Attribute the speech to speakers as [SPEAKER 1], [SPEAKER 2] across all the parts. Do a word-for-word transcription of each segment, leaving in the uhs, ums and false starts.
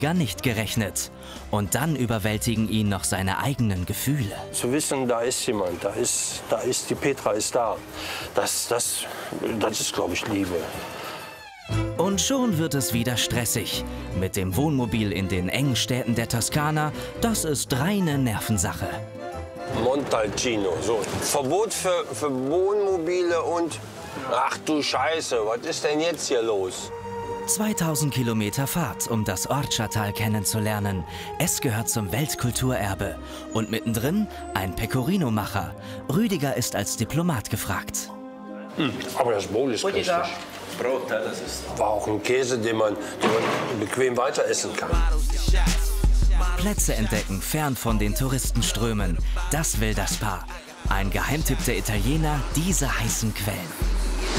[SPEAKER 1] gar nicht gerechnet. Und dann überwältigen ihn noch seine eigenen Gefühle.
[SPEAKER 2] Zu wissen, da ist jemand, da ist, da ist die Petra ist da. Das, das, das ist, glaube ich, Liebe.
[SPEAKER 1] Und schon wird es wieder stressig. Mit dem Wohnmobil in den engen Städten der Toskana, das ist reine Nervensache.
[SPEAKER 2] Montalcino, so. Verbot für, für Wohnmobile und... Ach du Scheiße, was ist denn jetzt hier los?
[SPEAKER 1] zweitausend Kilometer Fahrt, um das Ortschatal kennenzulernen. Es gehört zum Weltkulturerbe. Und mittendrin ein Pecorino-Macher. Rüdiger ist als Diplomat gefragt.
[SPEAKER 2] Hm, aber das Brot ist köstlich.
[SPEAKER 3] Brot, ja, das ist...
[SPEAKER 2] War auch ein Käse, den man, den man bequem weiter essen kann.
[SPEAKER 1] Plätze entdecken, fern von den Touristenströmen. Das will das Paar. Ein Geheimtipp der Italiener, diese heißen Quellen.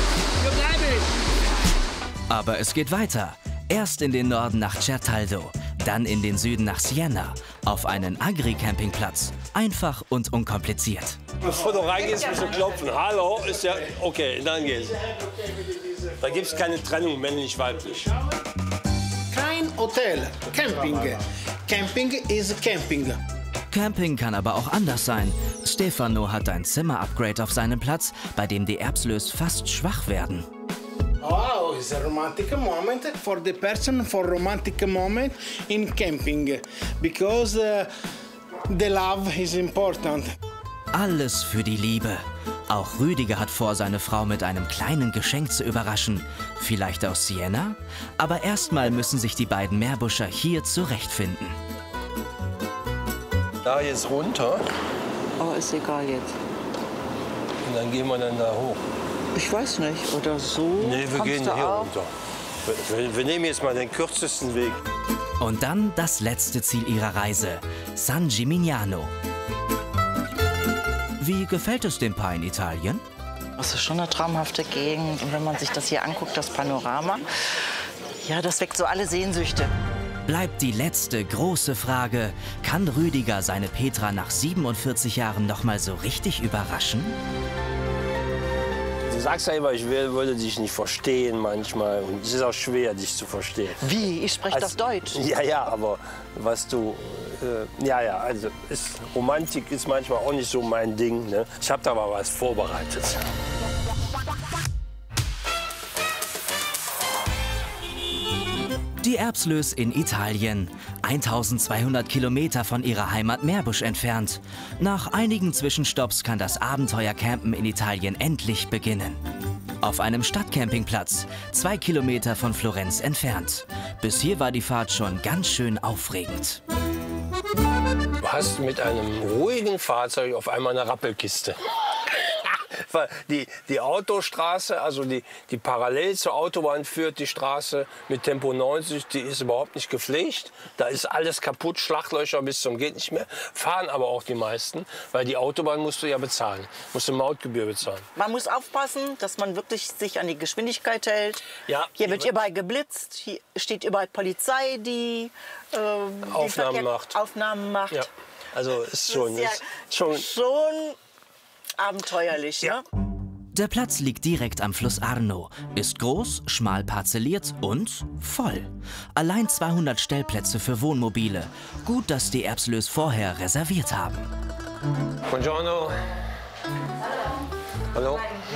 [SPEAKER 1] Aber es geht weiter. Erst in den Norden nach Certaldo, dann in den Süden nach Siena, auf einen Agri-Campingplatz. Einfach und unkompliziert.
[SPEAKER 2] Bevor du reingehst, musst du klopfen. Hallo, ist ja okay, dann geht's. Da gibt es keine Trennung, männlich-weiblich.
[SPEAKER 4] Kein Hotel, Camping. Camping is Camping.
[SPEAKER 1] Camping kann aber auch anders sein. Stefano hat ein Zimmer-Upgrade auf seinem Platz, bei dem die Erbslös fast schwach werden.
[SPEAKER 4] Wow, it's a romantic moment for the person for romantic moment in camping. Because uh, the love is important.
[SPEAKER 1] Alles für die Liebe. Auch Rüdiger hat vor, seine Frau mit einem kleinen Geschenk zu überraschen. Vielleicht aus Siena? Aber erstmal müssen sich die beiden Meerbuscher hier zurechtfinden.
[SPEAKER 2] Da jetzt runter.
[SPEAKER 5] Oh, ist egal jetzt.
[SPEAKER 2] Und dann gehen wir dann da hoch.
[SPEAKER 5] Ich weiß nicht, oder so?
[SPEAKER 2] Nee, wir gehen hier
[SPEAKER 5] auch?
[SPEAKER 2] runter. Wir, wir nehmen jetzt mal den kürzesten Weg.
[SPEAKER 1] Und dann das letzte Ziel ihrer Reise, San Gimignano. Wie gefällt es dem Paar in Italien?
[SPEAKER 5] Das ist schon eine traumhafte Gegend. Und wenn man sich das hier anguckt, das Panorama, ja, das weckt so alle Sehnsüchte.
[SPEAKER 1] Bleibt die letzte große Frage, kann Rüdiger seine Petra nach siebenundvierzig Jahren noch mal so richtig überraschen?
[SPEAKER 2] Du sagst ja immer, ich will, würde dich nicht verstehen manchmal. Und es ist auch schwer, dich zu verstehen.
[SPEAKER 5] Wie? Ich spreche
[SPEAKER 2] Also,
[SPEAKER 5] doch Deutsch.
[SPEAKER 2] Ja, ja, aber was du... Äh, ja, ja, also ist, Romantik ist manchmal auch nicht so mein Ding. Ne? Ich habe da mal was vorbereitet.
[SPEAKER 1] Die Erbslös in Italien, eintausendzweihundert Kilometer von ihrer Heimat Meerbusch entfernt. Nach einigen Zwischenstopps kann das Abenteuercampen in Italien endlich beginnen. Auf einem Stadtcampingplatz, zwei Kilometer von Florenz entfernt. Bis hier war die Fahrt schon ganz schön aufregend.
[SPEAKER 2] Du hast mit einem ruhigen Fahrzeug auf einmal eine Rappelkiste. Weil die, die Autostraße, also die, die parallel zur Autobahn führt, die Straße mit Tempo neunzig, die ist überhaupt nicht gepflegt. Da ist alles kaputt, Schlaglöcher bis zum geht nicht mehr. Fahren aber auch die meisten, weil die Autobahn musst du ja bezahlen. Musst du Mautgebühr bezahlen.
[SPEAKER 5] Man muss aufpassen, dass man wirklich sich an die Geschwindigkeit hält.
[SPEAKER 2] Ja,
[SPEAKER 5] hier wird überall geblitzt, hier steht überall Polizei, die äh,
[SPEAKER 2] Aufnahmen
[SPEAKER 5] Verkehr,
[SPEAKER 2] macht.
[SPEAKER 5] Aufnahmen macht.
[SPEAKER 2] Ja, also ist schon,
[SPEAKER 5] Das ist ja
[SPEAKER 2] ist schon,
[SPEAKER 5] schon abenteuerlich,
[SPEAKER 2] Ja.
[SPEAKER 5] ne?
[SPEAKER 1] Der Platz liegt direkt am Fluss Arno, ist groß, schmal parzelliert und voll. Allein zweihundert Stellplätze für Wohnmobile. Gut, dass die Erbslös vorher reserviert haben.
[SPEAKER 2] Buongiorno. Hallo.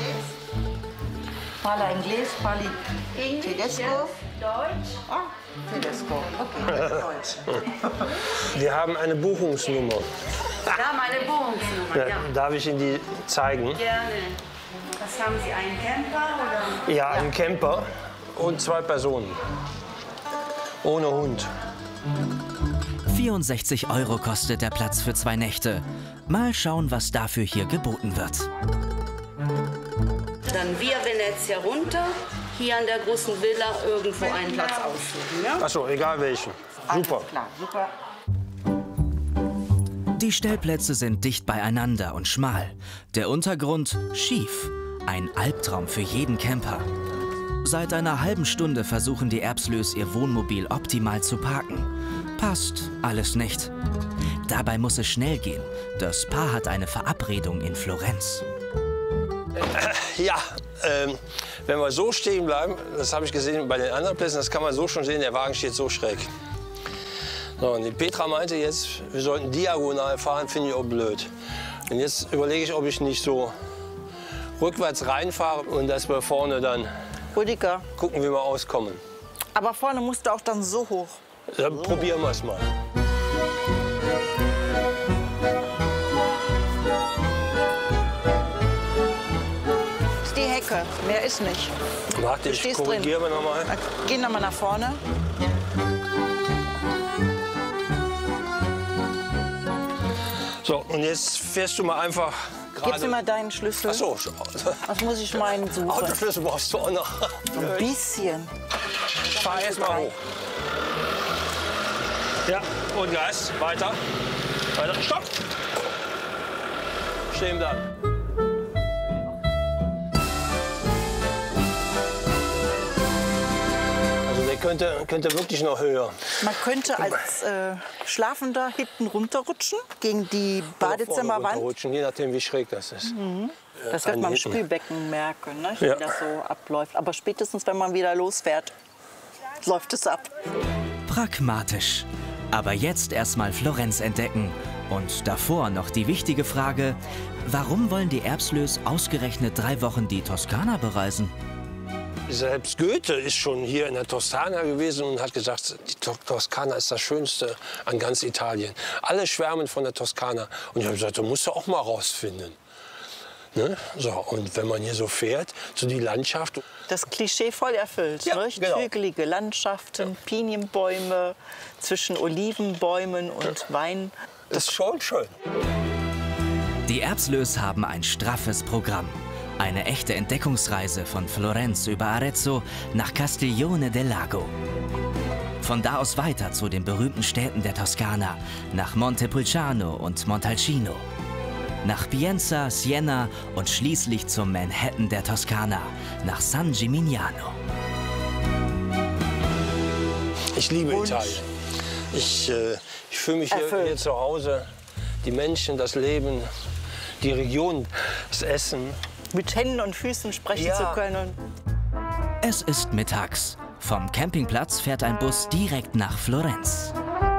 [SPEAKER 6] Parla inglese, parli tedesco? Deutsch. Ah, tedesco. Okay, Deutsch.
[SPEAKER 2] Wir haben eine Buchungsnummer.
[SPEAKER 6] Ja, meine Buchungsnummer,
[SPEAKER 2] Ja,
[SPEAKER 6] ja.
[SPEAKER 2] darf ich Ihnen die zeigen?
[SPEAKER 6] Gerne. Was haben Sie, einen Camper oder?
[SPEAKER 2] Ja, ein Camper und zwei Personen. Ohne Hund.
[SPEAKER 1] vierundsechzig Euro kostet der Platz für zwei Nächte. Mal schauen, was dafür hier geboten wird.
[SPEAKER 6] Dann via Venezia runter, hier an der großen Villa irgendwo einen Platz aussuchen, ja?
[SPEAKER 2] Achso, egal welchen. Super.
[SPEAKER 6] Klar, super.
[SPEAKER 1] Die Stellplätze sind dicht beieinander und schmal. Der Untergrund schief. Ein Albtraum für jeden Camper. Seit einer halben Stunde versuchen die Erbslös, ihr Wohnmobil optimal zu parken. Passt alles nicht. Dabei muss es schnell gehen. Das Paar hat eine Verabredung in Florenz.
[SPEAKER 2] Ja, ähm, wenn wir so stehen bleiben, das habe ich gesehen bei den anderen Plätzen, das kann man so schon sehen, der Wagen steht so schräg. So, und die Petra meinte jetzt, wir sollten diagonal fahren, finde ich auch blöd. Und jetzt überlege ich, ob ich nicht so rückwärts reinfahre und dass wir vorne dann
[SPEAKER 5] Rüdiger.
[SPEAKER 2] gucken, wie wir auskommen.
[SPEAKER 5] Aber vorne musst du auch dann so hoch.
[SPEAKER 2] Dann probieren wir es mal.
[SPEAKER 5] Das ist die Hecke, mehr ist nicht.
[SPEAKER 2] Warte, ich
[SPEAKER 5] stehst
[SPEAKER 2] korrigiere noch mal.
[SPEAKER 5] Geh noch mal nach vorne.
[SPEAKER 2] So, und jetzt fährst du mal einfach gerade.
[SPEAKER 5] Gib mir mal deinen Schlüssel.
[SPEAKER 2] Ach so,
[SPEAKER 5] Was muss ich meinen suchen?
[SPEAKER 2] Autoschlüssel brauchst du auch noch.
[SPEAKER 5] Ein bisschen.
[SPEAKER 2] Fahr erst mal hoch. Ja, und Gas, weiter. Weiter, stopp! Stehen bleiben. Also der könnte, könnte wirklich noch höher.
[SPEAKER 5] Man könnte als äh, Schlafender hinten runterrutschen gegen die Badezimmerwand.
[SPEAKER 2] Runterrutschen, je nachdem, wie schräg das ist.
[SPEAKER 5] Mhm. Das
[SPEAKER 2] Äh,
[SPEAKER 5] wird man im
[SPEAKER 2] hinten.
[SPEAKER 5] Spülbecken merken, ne? Wie
[SPEAKER 2] Ja.
[SPEAKER 5] das so abläuft. Aber spätestens, wenn man wieder losfährt, läuft es ab.
[SPEAKER 1] Pragmatisch. Aber jetzt erstmal Florenz entdecken. Und davor noch die wichtige Frage, warum wollen die Erbslös ausgerechnet drei Wochen die Toskana bereisen?
[SPEAKER 2] Selbst Goethe ist schon hier in der Toskana gewesen und hat gesagt, die To- Toskana ist das Schönste an ganz Italien. Alle schwärmen von der Toskana. Und ich habe gesagt, du musst du auch mal rausfinden. Ne? So, und wenn man hier so fährt, so die Landschaft.
[SPEAKER 5] Das Klischee voll erfüllt.
[SPEAKER 2] Ja,
[SPEAKER 5] ne?
[SPEAKER 2] genau.
[SPEAKER 5] Hügelige Landschaften, Pinienbäume zwischen Olivenbäumen und Wein.
[SPEAKER 2] Das ist schon schön.
[SPEAKER 1] Die Erbslös haben ein straffes Programm. Eine echte Entdeckungsreise von Florenz über Arezzo nach Castiglione del Lago. Von da aus weiter zu den berühmten Städten der Toskana, nach Montepulciano und Montalcino. Nach Pienza, Siena und schließlich zum Manhattan der Toskana, nach San Gimignano.
[SPEAKER 2] Ich liebe
[SPEAKER 5] Wunsch.
[SPEAKER 2] Italien. Ich, äh, ich fühle mich hier,
[SPEAKER 5] Erfüllt.
[SPEAKER 2] hier zu Hause. Die Menschen, das Leben, die Region, das Essen.
[SPEAKER 5] Mit Händen und Füßen sprechen
[SPEAKER 2] Ja.
[SPEAKER 5] zu können.
[SPEAKER 1] Es ist mittags. Vom Campingplatz fährt ein Bus direkt nach Florenz.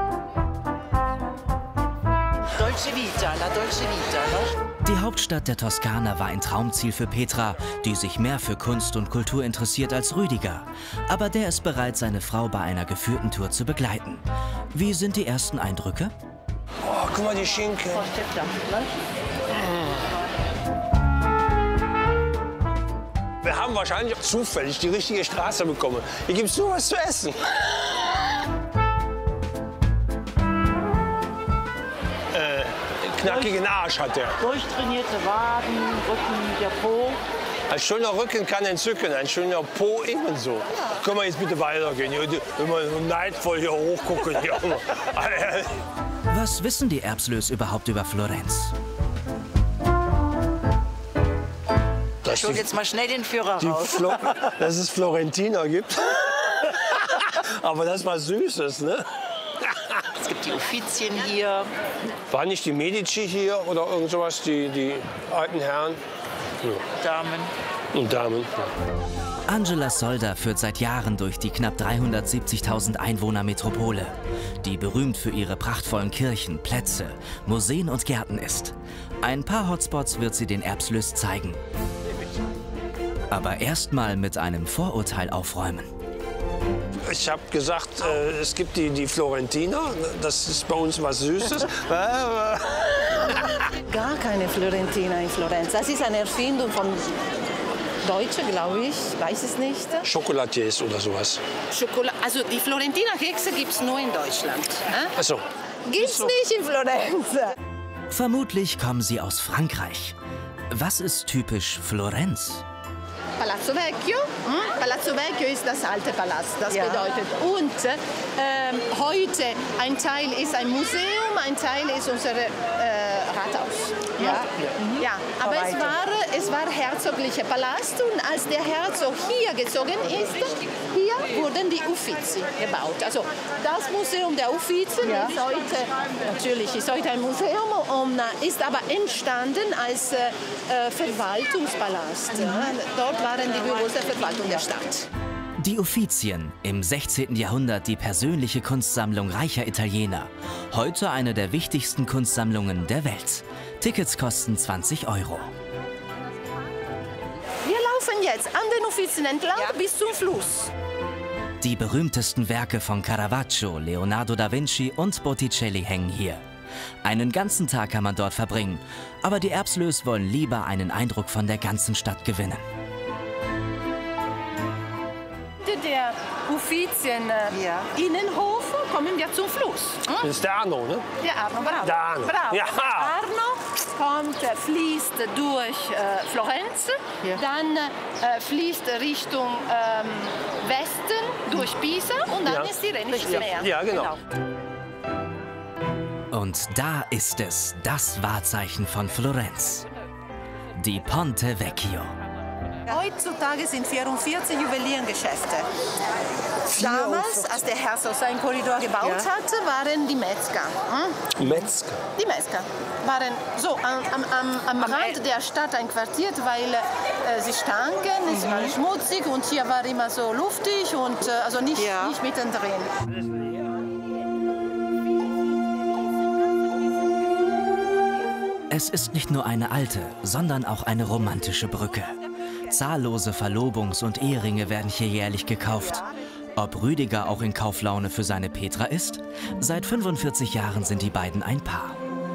[SPEAKER 5] Dolce Vita, la Dolce Vita, ne?
[SPEAKER 1] Die Hauptstadt der Toskana war ein Traumziel für Petra, die sich mehr für Kunst und Kultur interessiert als Rüdiger. Aber der ist bereit, seine Frau bei einer geführten Tour zu begleiten. Wie sind die ersten Eindrücke?
[SPEAKER 2] Oh, guck mal, die Schinken. Wir haben wahrscheinlich auch zufällig die richtige Straße bekommen. Hier gibt es nur was zu essen. äh, knackigen Arsch hat er.
[SPEAKER 5] Durchtrainierte Waden, Rücken, der Po.
[SPEAKER 2] Ein schöner Rücken kann entzücken, ein schöner Po ebenso. Können wir jetzt bitte weitergehen? Hier, immer so neidvoll hier hochgucken. Hier.
[SPEAKER 1] Was wissen die Erbslös überhaupt über Florenz?
[SPEAKER 5] Ich hol jetzt mal schnell den Führer
[SPEAKER 2] Die
[SPEAKER 5] raus.
[SPEAKER 2] Flo dass es Florentiner gibt. Aber das war Süßes, ne?
[SPEAKER 5] Es gibt die Uffizien hier.
[SPEAKER 2] Waren nicht die Medici hier oder irgend sowas, die, die alten Herren?
[SPEAKER 5] Damen.
[SPEAKER 2] Und Damen. Ja.
[SPEAKER 1] Angela Solda führt seit Jahren durch die knapp dreihundertsiebzigtausend Einwohner-Metropole, die berühmt für ihre prachtvollen Kirchen, Plätze, Museen und Gärten ist. Ein paar Hotspots wird sie den Erbslös zeigen. Aber erstmal mit einem Vorurteil aufräumen.
[SPEAKER 2] Ich habe gesagt, äh, es gibt die, die Florentiner, das ist bei uns was Süßes.
[SPEAKER 7] Gar keine Florentiner in Florenz. Das ist eine Erfindung von Deutschen, glaube ich. Weiß es nicht.
[SPEAKER 2] Chocolatiers oder sowas.
[SPEAKER 8] Schokolade. Also die Florentiner Kekse gibt es nur in Deutschland. Äh?
[SPEAKER 2] Achso.
[SPEAKER 7] Gibt's nicht in Florenz.
[SPEAKER 1] Vermutlich kommen sie aus Frankreich. Was ist typisch Florenz?
[SPEAKER 8] Palazzo Vecchio. Hm? Palazzo Vecchio ist das alte Palast. Das
[SPEAKER 7] Ja.
[SPEAKER 8] bedeutet. Und ähm, heute ein Teil ist ein Museum, ein Teil ist unser äh, Rathaus.
[SPEAKER 7] Ja.
[SPEAKER 8] Mhm. Ja, aber es
[SPEAKER 7] Verwaltung.
[SPEAKER 8] war, es war herzoglicher Palast und als der Herzog hier gezogen ist, hier wurden die Uffizi gebaut. Also das Museum der Uffizien
[SPEAKER 7] Ja.
[SPEAKER 8] ist heute, natürlich ist heute ein Museum, und, äh, ist aber entstanden als äh, Verwaltungspalast. Ja. Dort waren die Büros der Verwaltung der Stadt.
[SPEAKER 1] Die Uffizien, im sechzehnten Jahrhundert die persönliche Kunstsammlung reicher Italiener. Heute eine der wichtigsten Kunstsammlungen der Welt. Tickets kosten zwanzig Euro.
[SPEAKER 8] Wir laufen jetzt an den Uffizien entlang ja. bis zum Fluss.
[SPEAKER 1] Die berühmtesten Werke von Caravaggio, Leonardo da Vinci und Botticelli hängen hier. Einen ganzen Tag kann man dort verbringen, aber die Erbslös wollen lieber einen Eindruck von der ganzen Stadt gewinnen.
[SPEAKER 8] Der Uffizien ja. Innenhof kommen wir zum Fluss. Hm?
[SPEAKER 2] Das ist der Arno, ne?
[SPEAKER 8] Der Arno, bravo.
[SPEAKER 2] Der Arno.
[SPEAKER 8] bravo.
[SPEAKER 2] Ja.
[SPEAKER 8] Arno kommt, fließt durch äh, Florenz, ja. dann äh, fließt Richtung ähm, Westen durch Pisa und dann
[SPEAKER 2] ja.
[SPEAKER 8] ist die Rheinische
[SPEAKER 2] ja.
[SPEAKER 8] Meer.
[SPEAKER 2] Ja, genau.
[SPEAKER 8] genau.
[SPEAKER 1] Und da ist es, das Wahrzeichen von Florenz. Die Ponte Vecchio.
[SPEAKER 7] Heutzutage sind vierundvierzig Juweliergeschäfte. Damals, als der Herzog seinen Korridor gebaut ja. hatte, waren die Metzger. Hm?
[SPEAKER 2] Metzger?
[SPEAKER 7] Die Metzger waren so am, am, am, am Rand der Stadt einquartiert, weil äh, sie stanken, mhm. es war schmutzig und hier war immer so luftig und äh, also nicht, ja. nicht mittendrin.
[SPEAKER 1] Es ist nicht nur eine alte, sondern auch eine romantische Brücke. Zahllose Verlobungs- und Eheringe werden hier jährlich gekauft. Ob Rüdiger auch in Kauflaune für seine Petra ist? Seit fünfundvierzig Jahren sind die beiden ein Paar.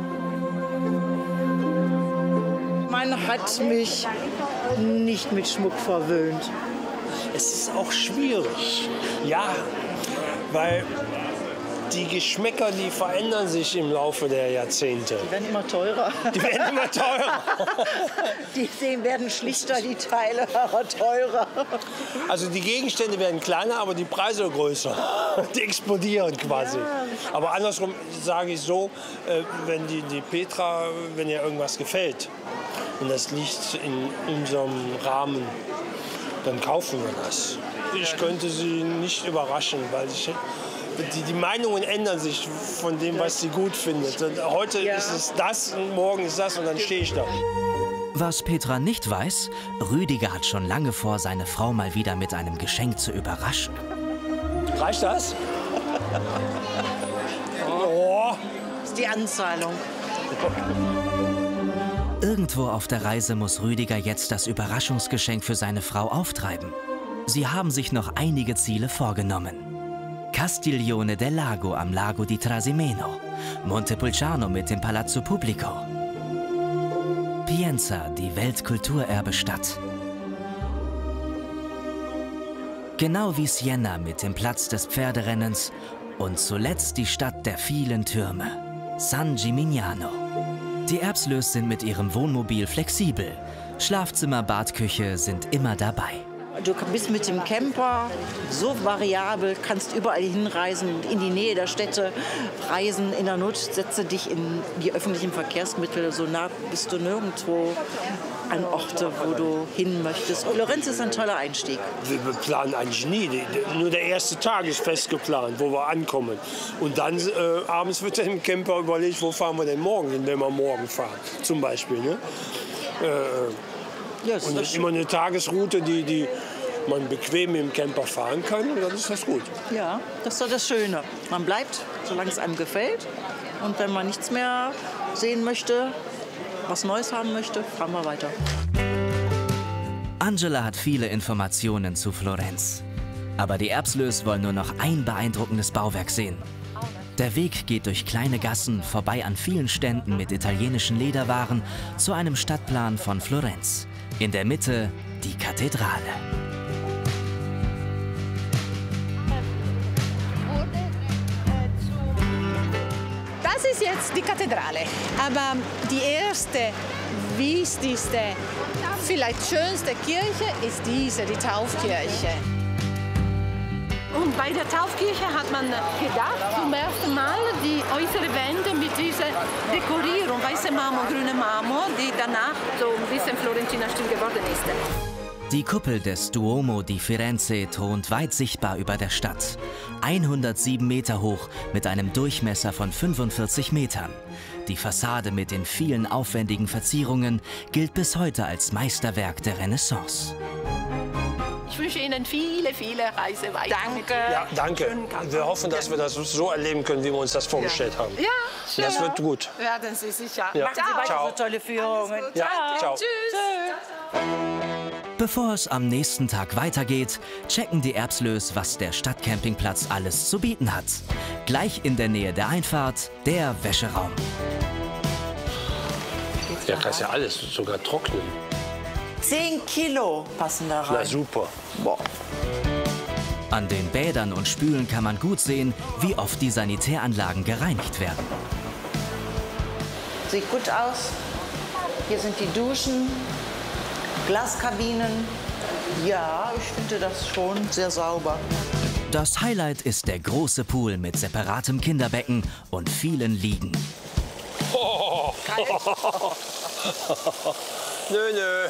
[SPEAKER 9] Man hat mich nicht mit Schmuck verwöhnt.
[SPEAKER 2] Es ist auch schwierig. Ja, weil die Geschmäcker, die verändern sich im Laufe der Jahrzehnte.
[SPEAKER 9] Die werden immer teurer.
[SPEAKER 2] Die werden immer teurer.
[SPEAKER 9] Die sehen, werden schlichter, die Teile, aber teurer.
[SPEAKER 2] Also die Gegenstände werden kleiner, aber die Preise größer. Die explodieren quasi. Ja. Aber andersrum sage ich so, wenn die, die Petra, wenn ihr irgendwas gefällt und das liegt in unserem Rahmen, dann kaufen wir das. Ich könnte sie nicht überraschen, weil ich... Die, die Meinungen ändern sich von dem, was sie gut findet. Und heute ja. ist es das und morgen ist das und dann stehe ich da.
[SPEAKER 1] Was Petra nicht weiß, Rüdiger hat schon lange vor, seine Frau mal wieder mit einem Geschenk zu überraschen.
[SPEAKER 2] Reicht das? Oh.
[SPEAKER 9] Das ist die Anzahlung.
[SPEAKER 1] Irgendwo auf der Reise muss Rüdiger jetzt das Überraschungsgeschenk für seine Frau auftreiben. Sie haben sich noch einige Ziele vorgenommen. Castiglione del Lago am Lago di Trasimeno, Montepulciano mit dem Palazzo Pubblico, Pienza, die Weltkulturerbestadt. Genau wie Siena mit dem Platz des Pferderennens und zuletzt die Stadt der vielen Türme, San Gimignano. Die Erbslös sind mit ihrem Wohnmobil flexibel. Schlafzimmer, Badküche sind immer dabei.
[SPEAKER 9] Du bist mit dem Camper so variabel, kannst überall hinreisen, in die Nähe der Städte reisen. In der Not setze dich in die öffentlichen Verkehrsmittel. So nah bist du nirgendwo an Orte, wo du hin möchtest. Florenz ist ein toller Einstieg.
[SPEAKER 2] Wir planen eigentlich nie. Nur der erste Tag ist fest geplant, wo wir ankommen. Und dann äh, abends wird dann im Camper überlegt, wo fahren wir denn morgen hin, wenn wir morgen fahren. Zum Beispiel. Ne? Äh,
[SPEAKER 9] Ja,
[SPEAKER 2] und das ist immer eine Tagesroute, die, die man bequem im Camper fahren kann, und dann ist das gut.
[SPEAKER 9] Ja, das ist doch das Schöne. Man bleibt, solange es einem gefällt. Und wenn man nichts mehr sehen möchte, was Neues haben möchte, fahren wir weiter.
[SPEAKER 1] Angela hat viele Informationen zu Florenz. Aber die Erbslös wollen nur noch ein beeindruckendes Bauwerk sehen. Der Weg geht durch kleine Gassen, vorbei an vielen Ständen mit italienischen Lederwaren, zu einem Stadtplan von Florenz. In der Mitte die Kathedrale.
[SPEAKER 8] Das ist jetzt die Kathedrale. Aber die erste, wichtigste, vielleicht schönste Kirche ist diese, die Taufkirche. Und bei der Taufkirche hat man gedacht, zum ersten Mal die äußere Wände mit dieser Dekorierung, weiße Marmor, grüne Marmor, die danach so ein bisschen florentiner Stil geworden ist.
[SPEAKER 1] Die Kuppel des Duomo di Firenze thront weit sichtbar über der Stadt. hundertsieben Meter hoch mit einem Durchmesser von fünfundvierzig Metern. Die Fassade mit den vielen aufwendigen Verzierungen gilt bis heute als Meisterwerk der Renaissance.
[SPEAKER 7] Ich wünsche Ihnen viele, viele Reise weiter.
[SPEAKER 8] Danke.
[SPEAKER 2] Ja, danke. Wir hoffen, dass wir das so erleben können, wie wir uns das vorgestellt haben.
[SPEAKER 7] Ja, schön.
[SPEAKER 2] Das wird gut.
[SPEAKER 7] Werden Sie sicher.
[SPEAKER 2] Ja.
[SPEAKER 9] Machen Sie weiter
[SPEAKER 2] Ciao.
[SPEAKER 9] so tolle Führungen.
[SPEAKER 2] Ja, ciao.
[SPEAKER 7] Tschüss.
[SPEAKER 1] Bevor es am nächsten Tag weitergeht, checken die Erbslös, was der Stadtcampingplatz alles zu bieten hat. Gleich in der Nähe der Einfahrt, der Wäscheraum.
[SPEAKER 2] Ja, kannst ja alles sogar trocknen.
[SPEAKER 9] Zehn Kilo passen da rein.
[SPEAKER 2] Na super.
[SPEAKER 9] Boah.
[SPEAKER 1] An den Bädern und Spülen kann man gut sehen, wie oft die Sanitäranlagen gereinigt werden.
[SPEAKER 9] Sieht gut aus. Hier sind die Duschen, Glaskabinen. Ja, ich finde das schon sehr sauber.
[SPEAKER 1] Das Highlight ist der große Pool mit separatem Kinderbecken und vielen Liegen.
[SPEAKER 2] Oh. Nö, nö.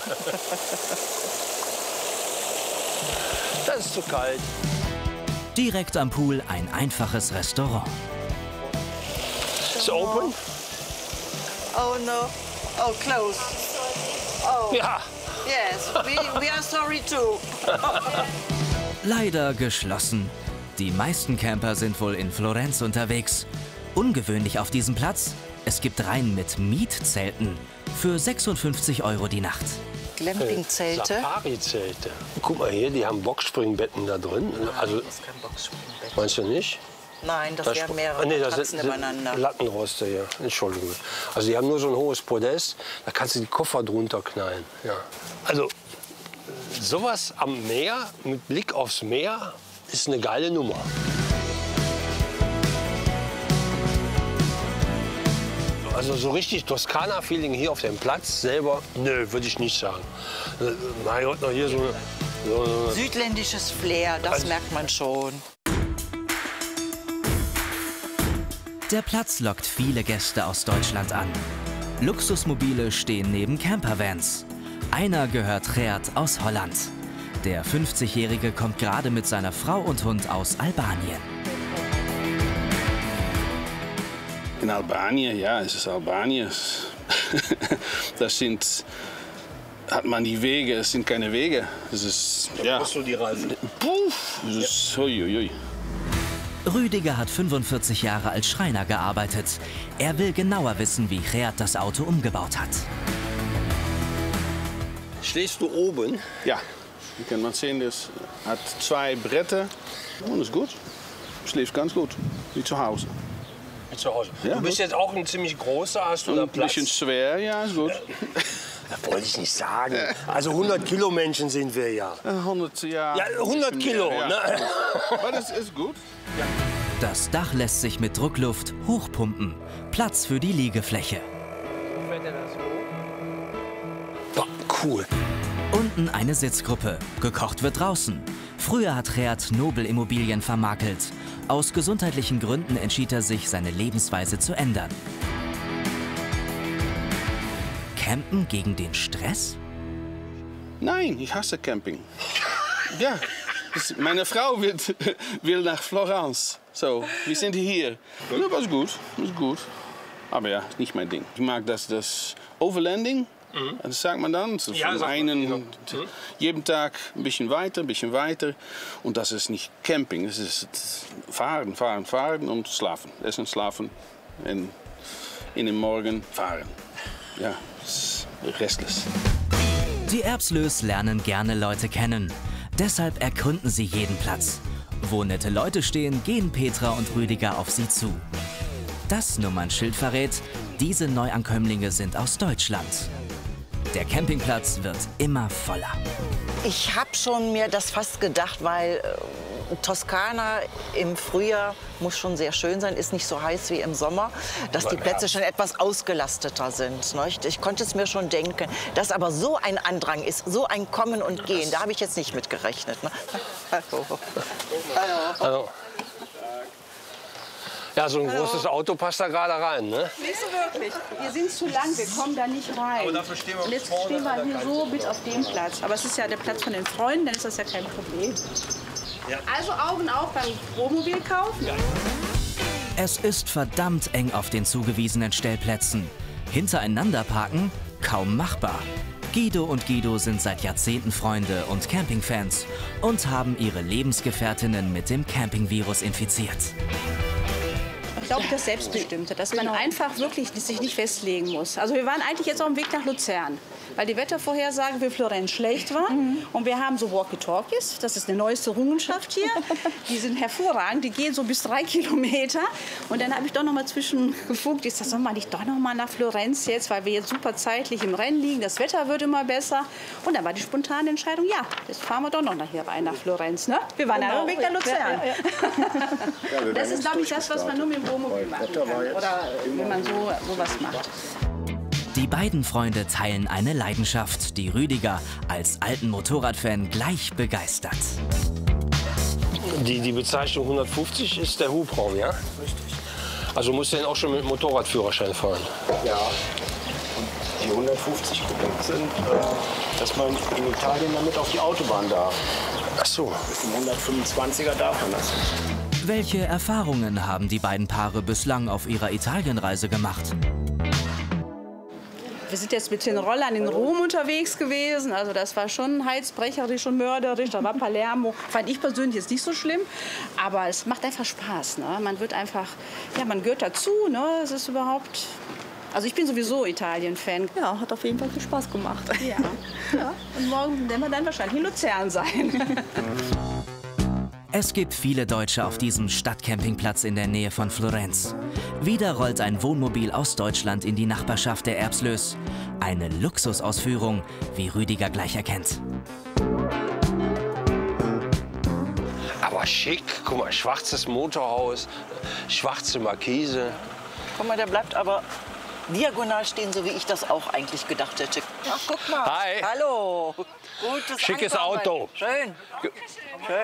[SPEAKER 2] Das ist zu kalt.
[SPEAKER 1] Direkt am Pool ein einfaches Restaurant.
[SPEAKER 2] Ist open?
[SPEAKER 9] Oh no. Oh, close. Oh.
[SPEAKER 2] Ja.
[SPEAKER 9] Yes, we, we are sorry too.
[SPEAKER 1] Leider geschlossen. Die meisten Camper sind wohl in Florenz unterwegs. Ungewöhnlich auf diesem Platz: es gibt Reihen mit Mietzelten für sechsundfünfzig Euro die Nacht.
[SPEAKER 9] Glampingzelte.
[SPEAKER 2] Safari-Zelte. Guck mal hier, die haben Boxspringbetten da drin. Also,
[SPEAKER 9] Das ist kein Boxspringbett.
[SPEAKER 2] meinst du nicht?
[SPEAKER 9] Nein, das
[SPEAKER 2] Da
[SPEAKER 9] wären
[SPEAKER 2] sp-
[SPEAKER 9] mehrere
[SPEAKER 2] Ah, nee, das
[SPEAKER 9] Matratzen
[SPEAKER 2] sind
[SPEAKER 9] übereinander.
[SPEAKER 2] Lattenroste hier. Entschuldigung. Also die haben nur so ein hohes Podest, da kannst du die Koffer drunter knallen. Ja. Also sowas am Meer, mit Blick aufs Meer, ist eine geile Nummer. Also so richtig Toskana-Feeling hier auf dem Platz selber, nö, würde ich nicht sagen. Äh, Mein Gott, noch hier so eine... So eine
[SPEAKER 9] Südländisches Flair, das
[SPEAKER 2] Also-
[SPEAKER 9] merkt man schon.
[SPEAKER 1] Der Platz lockt viele Gäste aus Deutschland an. Luxusmobile stehen neben Campervans. Einer gehört Geert aus Holland. Der fünfzigjährige kommt gerade mit seiner Frau und Hund aus Albanien.
[SPEAKER 10] In Albanien, ja, es ist Albanien. Das sind, hat man die Wege, es sind keine Wege. Es ist, ja.
[SPEAKER 2] Brauchst du die Reifen?
[SPEAKER 10] Puff, es ist, ui, ui, ui.
[SPEAKER 1] Rüdiger hat fünfundvierzig Jahre als Schreiner gearbeitet. Er will genauer wissen, wie Geert das Auto umgebaut hat.
[SPEAKER 2] Schläfst du oben?
[SPEAKER 10] Ja, hier kann man sehen, das hat zwei Bretter und ist gut. Schläft ganz gut, wie zu Hause.
[SPEAKER 2] Wie zu Hause.
[SPEAKER 10] Ja,
[SPEAKER 2] du bist
[SPEAKER 10] gut.
[SPEAKER 2] jetzt auch ein ziemlich großer, hast du
[SPEAKER 10] Und
[SPEAKER 2] da
[SPEAKER 10] ein
[SPEAKER 2] Platz?
[SPEAKER 10] bisschen schwer, ja, ist gut.
[SPEAKER 2] Das wollte ich nicht sagen. Also hundert Kilo Menschen sind wir ja.
[SPEAKER 10] hundert, ja.
[SPEAKER 2] Ja, hundert Kilo,
[SPEAKER 10] Mehr,
[SPEAKER 2] ne?
[SPEAKER 10] Aber das ist gut.
[SPEAKER 1] Das Dach lässt sich mit Druckluft hochpumpen. Platz für die Liegefläche.
[SPEAKER 2] Boah, cool.
[SPEAKER 1] Unten eine Sitzgruppe. Gekocht wird draußen. Früher hat Geert Nobel-Immobilien vermakelt. Aus gesundheitlichen Gründen entschied er sich, seine Lebensweise zu ändern. Campen gegen den Stress?
[SPEAKER 10] Nein, ich hasse Camping. Ja, das, meine Frau will, will nach Florenz. So, wir sind hier. Das war gut, das ist gut. Aber ja, nicht mein Ding. Ich mag das, das Overlanding. Mhm. Das sagt man dann. So
[SPEAKER 2] Ja,
[SPEAKER 10] von
[SPEAKER 2] sagt man,
[SPEAKER 10] einen,
[SPEAKER 2] genau.
[SPEAKER 10] jeden Tag ein bisschen weiter, ein bisschen weiter. Und das ist nicht Camping. Das ist fahren, fahren, fahren und schlafen. Essen, schlafen und in den Morgen fahren. Ja, das ist restless.
[SPEAKER 1] Die Erbslös lernen gerne Leute kennen. Deshalb erkunden sie jeden Platz. Wo nette Leute stehen, gehen Petra und Rüdiger auf sie zu. Das Nummernschild verrät, diese Neuankömmlinge sind aus Deutschland. Der Campingplatz wird immer voller.
[SPEAKER 9] Ich habe schon mir das fast gedacht, weil äh, Toskana im Frühjahr muss schon sehr schön sein, ist nicht so heiß wie im Sommer, dass die Plätze schon etwas ausgelasteter sind. Ne? Ich, ich konnte es mir schon denken, dass aber so ein Andrang ist, so ein Kommen und Gehen, da habe ich jetzt nicht mit gerechnet. Ne? Hallo. Hallo.
[SPEAKER 2] Also, ja, so ein großes Auto passt da gerade rein, ne?
[SPEAKER 6] Nicht so wirklich. Wir sind zu lang, wir kommen da nicht rein.
[SPEAKER 3] Aber dafür stehen wir
[SPEAKER 6] Und jetzt
[SPEAKER 3] vorne
[SPEAKER 6] stehen wir
[SPEAKER 3] an der
[SPEAKER 6] hier
[SPEAKER 3] Kante.
[SPEAKER 6] so bis auf den Platz. Aber es ist ja der Platz von den Freunden, dann ist das ja kein Problem. Also Augen auf beim Wohnmobil kaufen.
[SPEAKER 1] Es ist verdammt eng auf den zugewiesenen Stellplätzen. Hintereinander parken? Kaum machbar. Guido und Guido sind seit Jahrzehnten Freunde und Campingfans und haben ihre Lebensgefährtinnen mit dem Campingvirus infiziert.
[SPEAKER 6] Ich glaube, das Selbstbestimmte, dass man einfach wirklich sich nicht festlegen muss. Also wir waren eigentlich jetzt auf dem Weg nach Luzern, weil die Wettervorhersage für Florenz schlecht war. Mhm. Und wir haben so Walkie-Talkies, das ist eine neueste Errungenschaft hier. Die sind hervorragend, die gehen so bis drei Kilometer. Und dann habe ich doch noch mal zwischengefunkt, ich sage, soll man nicht doch noch mal nach Florenz jetzt, weil wir jetzt super zeitlich im Rennen liegen, das Wetter wird immer besser. Und dann war die spontane Entscheidung, ja, jetzt fahren wir doch noch hier rein nach Florenz. Ne? Wir waren genau. auf dem Weg nach Luzern. Ja, ja, ja. Das ist, glaube ich, das, was man nur mit dem Wohnmobil machen kann. Oder wenn man so sowas macht.
[SPEAKER 1] Die beiden Freunde teilen eine Leidenschaft, die Rüdiger als alten Motorradfan gleich begeistert.
[SPEAKER 2] Die, die Bezeichnung hundertfünfzig ist der Hubraum, ja? Richtig. Also musst du den auch schon mit Motorradführerschein fahren?
[SPEAKER 3] Ja. Und die hundertfünfzig Kubik sind, äh, dass man in Italien damit auf die Autobahn darf.
[SPEAKER 2] Ach so.
[SPEAKER 3] Bis zum hundertfünfundzwanziger darf man das nicht.
[SPEAKER 1] Welche Erfahrungen haben die beiden Paare bislang auf ihrer Italienreise gemacht?
[SPEAKER 6] Wir sind jetzt mit den Rollern in Rom unterwegs gewesen. Also das war schon heizbrecherisch und mörderisch. Da war Palermo. Fand ich persönlich jetzt nicht so schlimm. Aber es macht einfach Spaß. Ne? Man wird einfach, ja, man gehört dazu. Ne? Es ist überhaupt. Also ich bin sowieso Italien-Fan.
[SPEAKER 5] Ja, hat auf jeden Fall viel Spaß gemacht.
[SPEAKER 6] Ja. Ja. Und morgen werden wir dann wahrscheinlich in Luzern sein.
[SPEAKER 1] Es gibt viele Deutsche auf diesem Stadtcampingplatz in der Nähe von Florenz. Wieder rollt ein Wohnmobil aus Deutschland in die Nachbarschaft der Erbslöß. Eine Luxusausführung, wie Rüdiger gleich erkennt.
[SPEAKER 2] Aber schick, guck mal, schwarzes Motorhaus, schwarze Markise.
[SPEAKER 9] Guck mal, der bleibt aber diagonal stehen, so wie ich das auch eigentlich gedacht hätte. Ach, guck mal.
[SPEAKER 2] Hi.
[SPEAKER 9] Hallo. Gutes
[SPEAKER 2] Schickes
[SPEAKER 9] Ankommen.
[SPEAKER 2] Auto.
[SPEAKER 9] Schön. Schön.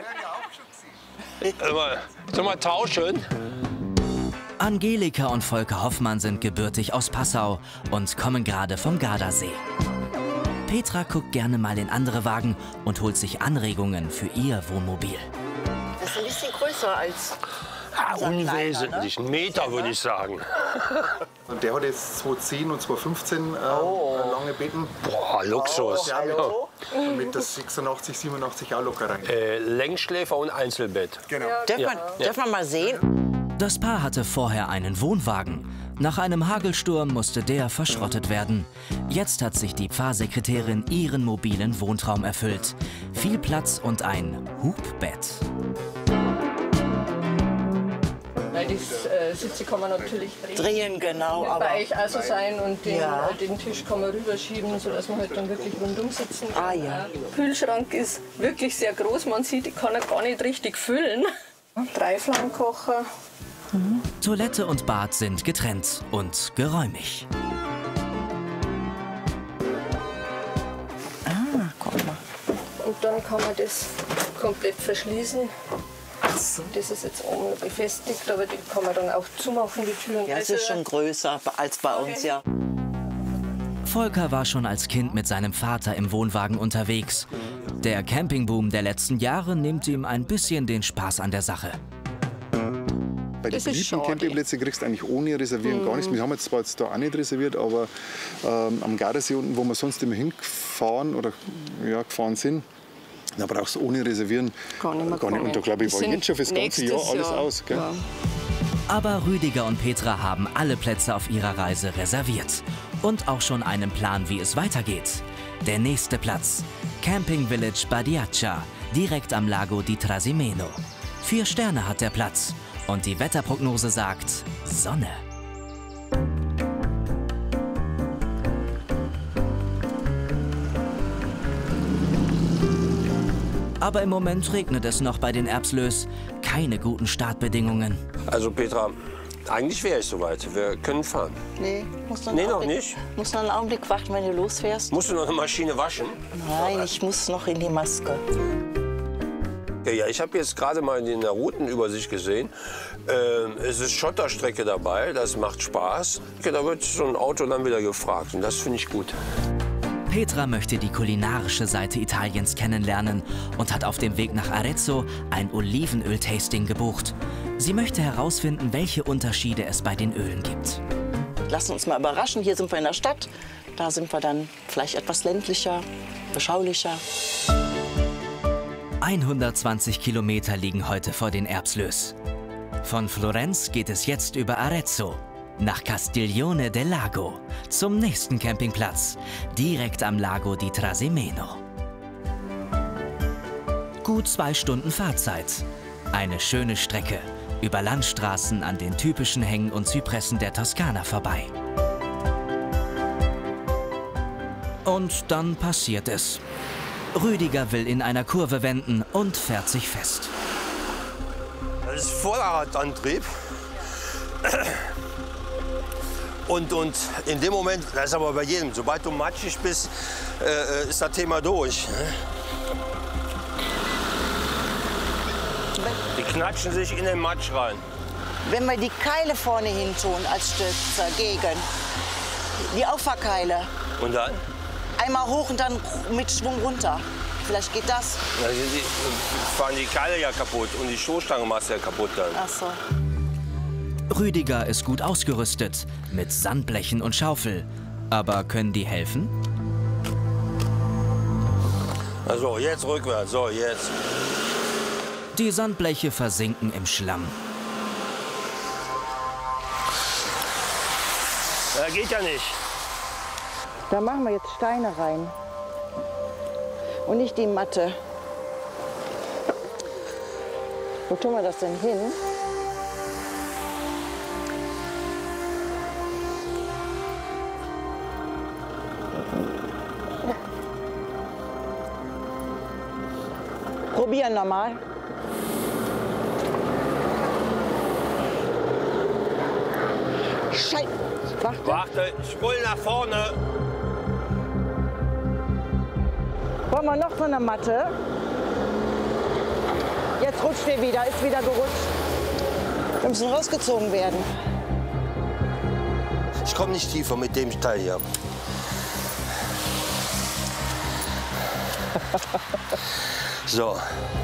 [SPEAKER 2] Sollen wir tauschen?
[SPEAKER 1] Angelika und Volker Hoffmann sind gebürtig aus Passau und kommen gerade vom Gardasee. Petra guckt gerne mal in andere Wagen und holt sich Anregungen für ihr Wohnmobil.
[SPEAKER 9] Das ist ein bisschen größer als
[SPEAKER 2] ja, unwesentlich, ein Meter würde ich sagen.
[SPEAKER 11] Und der hat jetzt zweitausendzehn und zweitausendfünfzehn äh,
[SPEAKER 9] Oh.
[SPEAKER 11] lange Betten.
[SPEAKER 2] Boah, Luxus.
[SPEAKER 11] Ja, mit, und mit das sechsundachtzig, siebenundachtzig auch locker rein.
[SPEAKER 2] Äh, Längsschläfer und Einzelbett.
[SPEAKER 11] Genau.
[SPEAKER 9] Darf,
[SPEAKER 2] Ja.
[SPEAKER 9] man,
[SPEAKER 2] Ja.
[SPEAKER 9] darf man mal sehen?
[SPEAKER 1] Das Paar hatte vorher einen Wohnwagen. Nach einem Hagelsturm musste der verschrottet werden. Jetzt hat sich die Pfarrsekretärin ihren mobilen Wohntraum erfüllt. Viel Platz und ein Hubbett.
[SPEAKER 12] Weil die äh, Sitze kann man natürlich drehen.
[SPEAKER 9] Drehen, genau.
[SPEAKER 12] Bei
[SPEAKER 9] Aber
[SPEAKER 12] euch also sein und den,
[SPEAKER 9] Ja.
[SPEAKER 12] äh, den Tisch kann man rüberschieben, sodass man halt dann wirklich rundum sitzen kann.
[SPEAKER 9] Ah, ja.
[SPEAKER 12] Kühlschrank ist wirklich sehr groß. Man sieht, ich kann ihn gar nicht richtig füllen. Dreiflammkocher.
[SPEAKER 1] Toilette und Bad sind getrennt und geräumig.
[SPEAKER 9] Ah, guck mal.
[SPEAKER 12] Und dann kann man das komplett verschließen. Das ist jetzt oben befestigt, aber die kann man dann auch zumachen, die Türen.
[SPEAKER 9] Ja, es ist schon größer als bei uns, ja.
[SPEAKER 1] Volker war schon als Kind mit seinem Vater im Wohnwagen unterwegs. Der Campingboom der letzten Jahre nimmt ihm ein bisschen den Spaß an der Sache.
[SPEAKER 11] Bei den beliebten Campingplätzen kriegst du eigentlich ohne Reservieren
[SPEAKER 12] Mhm.
[SPEAKER 11] gar nichts. Wir haben jetzt zwar jetzt da auch nicht reserviert, aber ähm, am Gardasee unten, wo wir sonst immer hingefahren oder ja, gefahren sind, da brauchst du ohne Reservieren
[SPEAKER 12] Gar nicht mehr
[SPEAKER 11] gar nicht. Und da glaube ich, war jetzt schon fürs ganze Jahr alles
[SPEAKER 12] Jahr.
[SPEAKER 11] aus. Gell?
[SPEAKER 12] Ja.
[SPEAKER 1] Aber Rüdiger und Petra haben alle Plätze auf ihrer Reise reserviert. Und auch schon einen Plan, wie es weitergeht. Der nächste Platz: Camping Village Badiaccia, direkt am Lago di Trasimeno. Vier Sterne hat der Platz. Und die Wetterprognose sagt Sonne. Aber im Moment regnet es noch bei den Erbslöß. Keine guten Startbedingungen.
[SPEAKER 2] Also Petra, eigentlich wäre ich soweit. Wir können fahren.
[SPEAKER 9] Nee, musst du
[SPEAKER 2] Nee,
[SPEAKER 9] einen
[SPEAKER 2] noch
[SPEAKER 9] Augenblick-
[SPEAKER 2] nicht.
[SPEAKER 9] Musst noch einen Augenblick warten, wenn du losfährst.
[SPEAKER 2] Musst du noch eine Maschine waschen?
[SPEAKER 9] Nein, ich muss noch in die Maske.
[SPEAKER 2] Ja, ja, ich habe jetzt gerade mal in der Routenübersicht gesehen. Ähm, es ist Schotterstrecke dabei, das macht Spaß. Ja, da wird so ein Auto dann wieder gefragt und das finde ich gut.
[SPEAKER 1] Petra möchte die kulinarische Seite Italiens kennenlernen und hat auf dem Weg nach Arezzo ein Olivenöl-Tasting gebucht. Sie möchte herausfinden, welche Unterschiede es bei den Ölen gibt.
[SPEAKER 9] Lassen uns mal überraschen. Hier sind wir in der Stadt. Da sind wir dann vielleicht etwas ländlicher, beschaulicher.
[SPEAKER 1] hundertzwanzig Kilometer liegen heute vor den Erbslös. Von Florenz geht es jetzt über Arezzo nach Castiglione del Lago zum nächsten Campingplatz, direkt am Lago di Trasimeno. Gut zwei Stunden Fahrzeit. Eine schöne Strecke über Landstraßen an den typischen Hängen und Zypressen der Toskana vorbei. Und dann passiert es. Rüdiger will in einer Kurve wenden und fährt sich fest.
[SPEAKER 2] Das ist Vorderradantrieb. Und, und in dem Moment, das ist aber bei jedem, sobald du matschig bist, äh, ist das Thema durch. Die knatschen sich in den Matsch rein.
[SPEAKER 9] Wenn wir die Keile vorne hin tun als Stütze gegen, die Auffahrkeile.
[SPEAKER 2] Und dann?
[SPEAKER 9] Einmal hoch und dann mit Schwung runter. Vielleicht geht das.
[SPEAKER 2] Na, die, die fahren die Keile ja kaputt und die Stoßstange machst du ja kaputt dann.
[SPEAKER 9] Ach so.
[SPEAKER 1] Rüdiger ist gut ausgerüstet mit Sandblechen und Schaufel. Aber können die helfen?
[SPEAKER 2] Also jetzt rückwärts, so jetzt.
[SPEAKER 1] Die Sandbleche versinken im Schlamm.
[SPEAKER 2] Das geht ja nicht.
[SPEAKER 9] Da machen wir jetzt Steine rein. Und nicht die Matte. Wo tun wir das denn hin? Probieren nochmal. Scheiße. Warte.
[SPEAKER 2] Warte, spul nach vorne.
[SPEAKER 9] Wollen wir noch so eine Matte? Jetzt rutscht wir wieder, ist wieder gerutscht. Wir müssen rausgezogen werden.
[SPEAKER 2] Ich komme nicht tiefer mit dem Teil hier. So.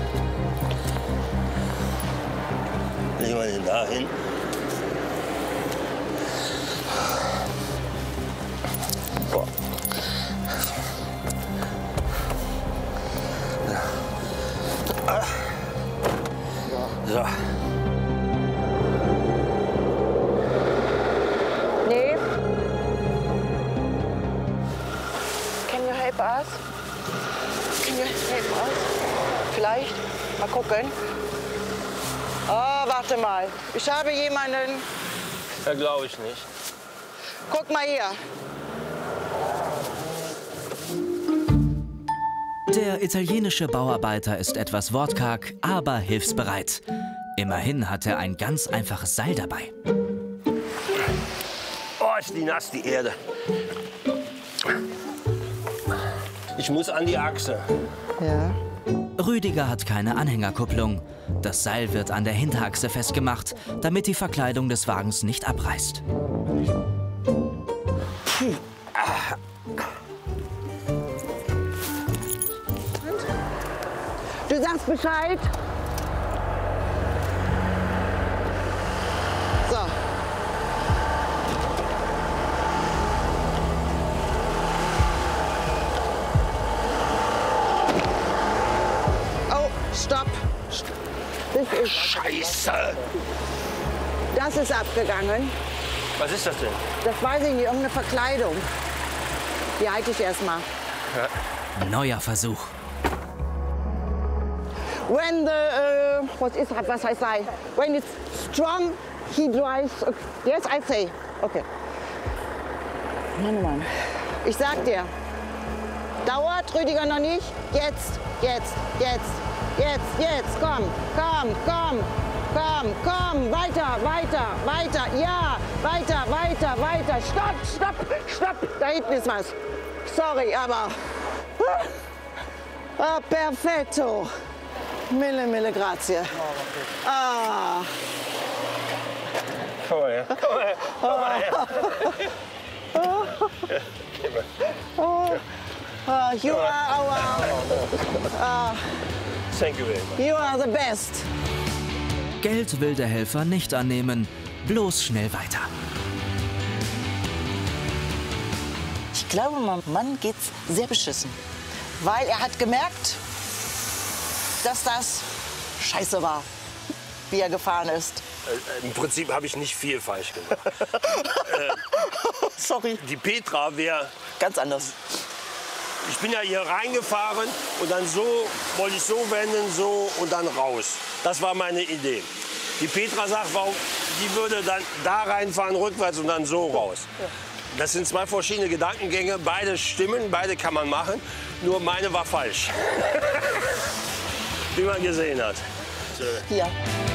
[SPEAKER 2] Legen wir den da hin. So. So.
[SPEAKER 9] Nee. Can you help us? Can you help us? Vielleicht. Mal gucken. Oh, warte mal. Ich habe jemanden.
[SPEAKER 2] Ja, glaube ich nicht.
[SPEAKER 9] Guck mal hier.
[SPEAKER 1] Der italienische Bauarbeiter ist etwas wortkarg, aber hilfsbereit. Immerhin hat er ein ganz einfaches Seil dabei.
[SPEAKER 2] Oh, ist die nass, die Erde. Ich muss an die Achse.
[SPEAKER 9] Ja.
[SPEAKER 1] Rüdiger hat keine Anhängerkupplung. Das Seil wird an der Hinterachse festgemacht, damit die Verkleidung des Wagens nicht abreißt.
[SPEAKER 9] Du sagst Bescheid. So. Oh, stopp. Das ist
[SPEAKER 2] Scheiße.
[SPEAKER 9] Das ist abgegangen.
[SPEAKER 2] Was ist das denn?
[SPEAKER 9] Das weiß ich nicht, irgendeine Verkleidung. Die halte ich erstmal.
[SPEAKER 2] Ja.
[SPEAKER 1] Neuer Versuch.
[SPEAKER 9] When the, uh, what is, was heißt I? When it's strong, he drives. Yes, I say. Okay. Mann, Mann. Ich sag dir, dauert Rüdiger noch nicht? Jetzt, jetzt, jetzt, jetzt, jetzt, komm, komm, komm, komm, komm, weiter, weiter, weiter, ja, weiter, weiter, weiter, stopp, stopp, stopp, da hinten ist was. Sorry, aber, ah, perfetto. Mille, mille, grazie. Ah.
[SPEAKER 2] Komm mal her. Komm mal her. Komm mal her.
[SPEAKER 9] Oh, oh, you are our. Uh,
[SPEAKER 2] Thank you very much.
[SPEAKER 9] You are the best.
[SPEAKER 1] Geld will der Helfer nicht annehmen, bloß schnell weiter.
[SPEAKER 9] Ich glaube, meinem Mann geht's sehr beschissen. Weil er hat gemerkt, dass das scheiße war, wie er gefahren ist.
[SPEAKER 2] Äh, Im Prinzip habe ich nicht viel falsch gemacht. äh,
[SPEAKER 9] Sorry.
[SPEAKER 2] Die Petra wäre...
[SPEAKER 9] Ganz anders.
[SPEAKER 2] Ich bin ja hier reingefahren und dann so, wollte ich so wenden, so und dann raus. Das war meine Idee. Die Petra sagt, warum, die würde dann da reinfahren, rückwärts und dann so raus. Das sind zwei verschiedene Gedankengänge, beide stimmen, beide kann man machen, nur meine war falsch. Wie man gesehen hat.
[SPEAKER 9] Ja.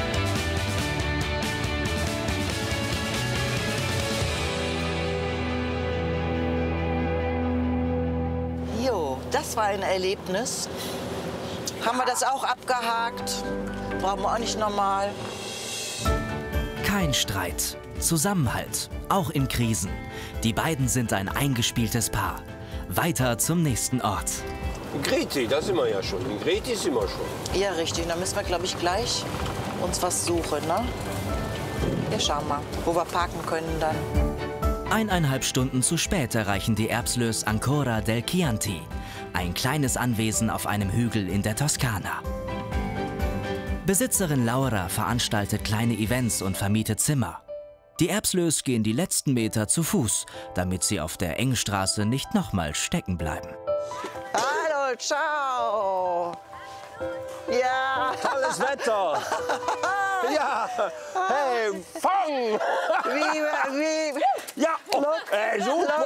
[SPEAKER 9] Jo, das war ein Erlebnis. Haben wir das auch abgehakt? Brauchen wir auch nicht normal.
[SPEAKER 1] Kein Streit, Zusammenhalt, auch in Krisen. Die beiden sind ein eingespieltes Paar. Weiter zum nächsten Ort.
[SPEAKER 2] Greti, da sind wir ja schon. In Greti sind wir schon.
[SPEAKER 9] Ja, richtig. Da müssen wir, glaube ich, gleich uns was suchen, ne? Ja, schauen mal, wo wir parken können dann.
[SPEAKER 1] Eineinhalb Stunden zu spät erreichen die Erbslös Ancora del Chianti, ein kleines Anwesen auf einem Hügel in der Toskana. Besitzerin Laura veranstaltet kleine Events und vermietet Zimmer. Die Erbslös gehen die letzten Meter zu Fuß, damit sie auf der engen Straße nicht nochmal stecken bleiben.
[SPEAKER 9] Hallo, ciao! Ja!
[SPEAKER 2] Tolles Wetter! Ja! Hey, fang!
[SPEAKER 9] Wie, wie?
[SPEAKER 2] Ja! Oh, ey, super!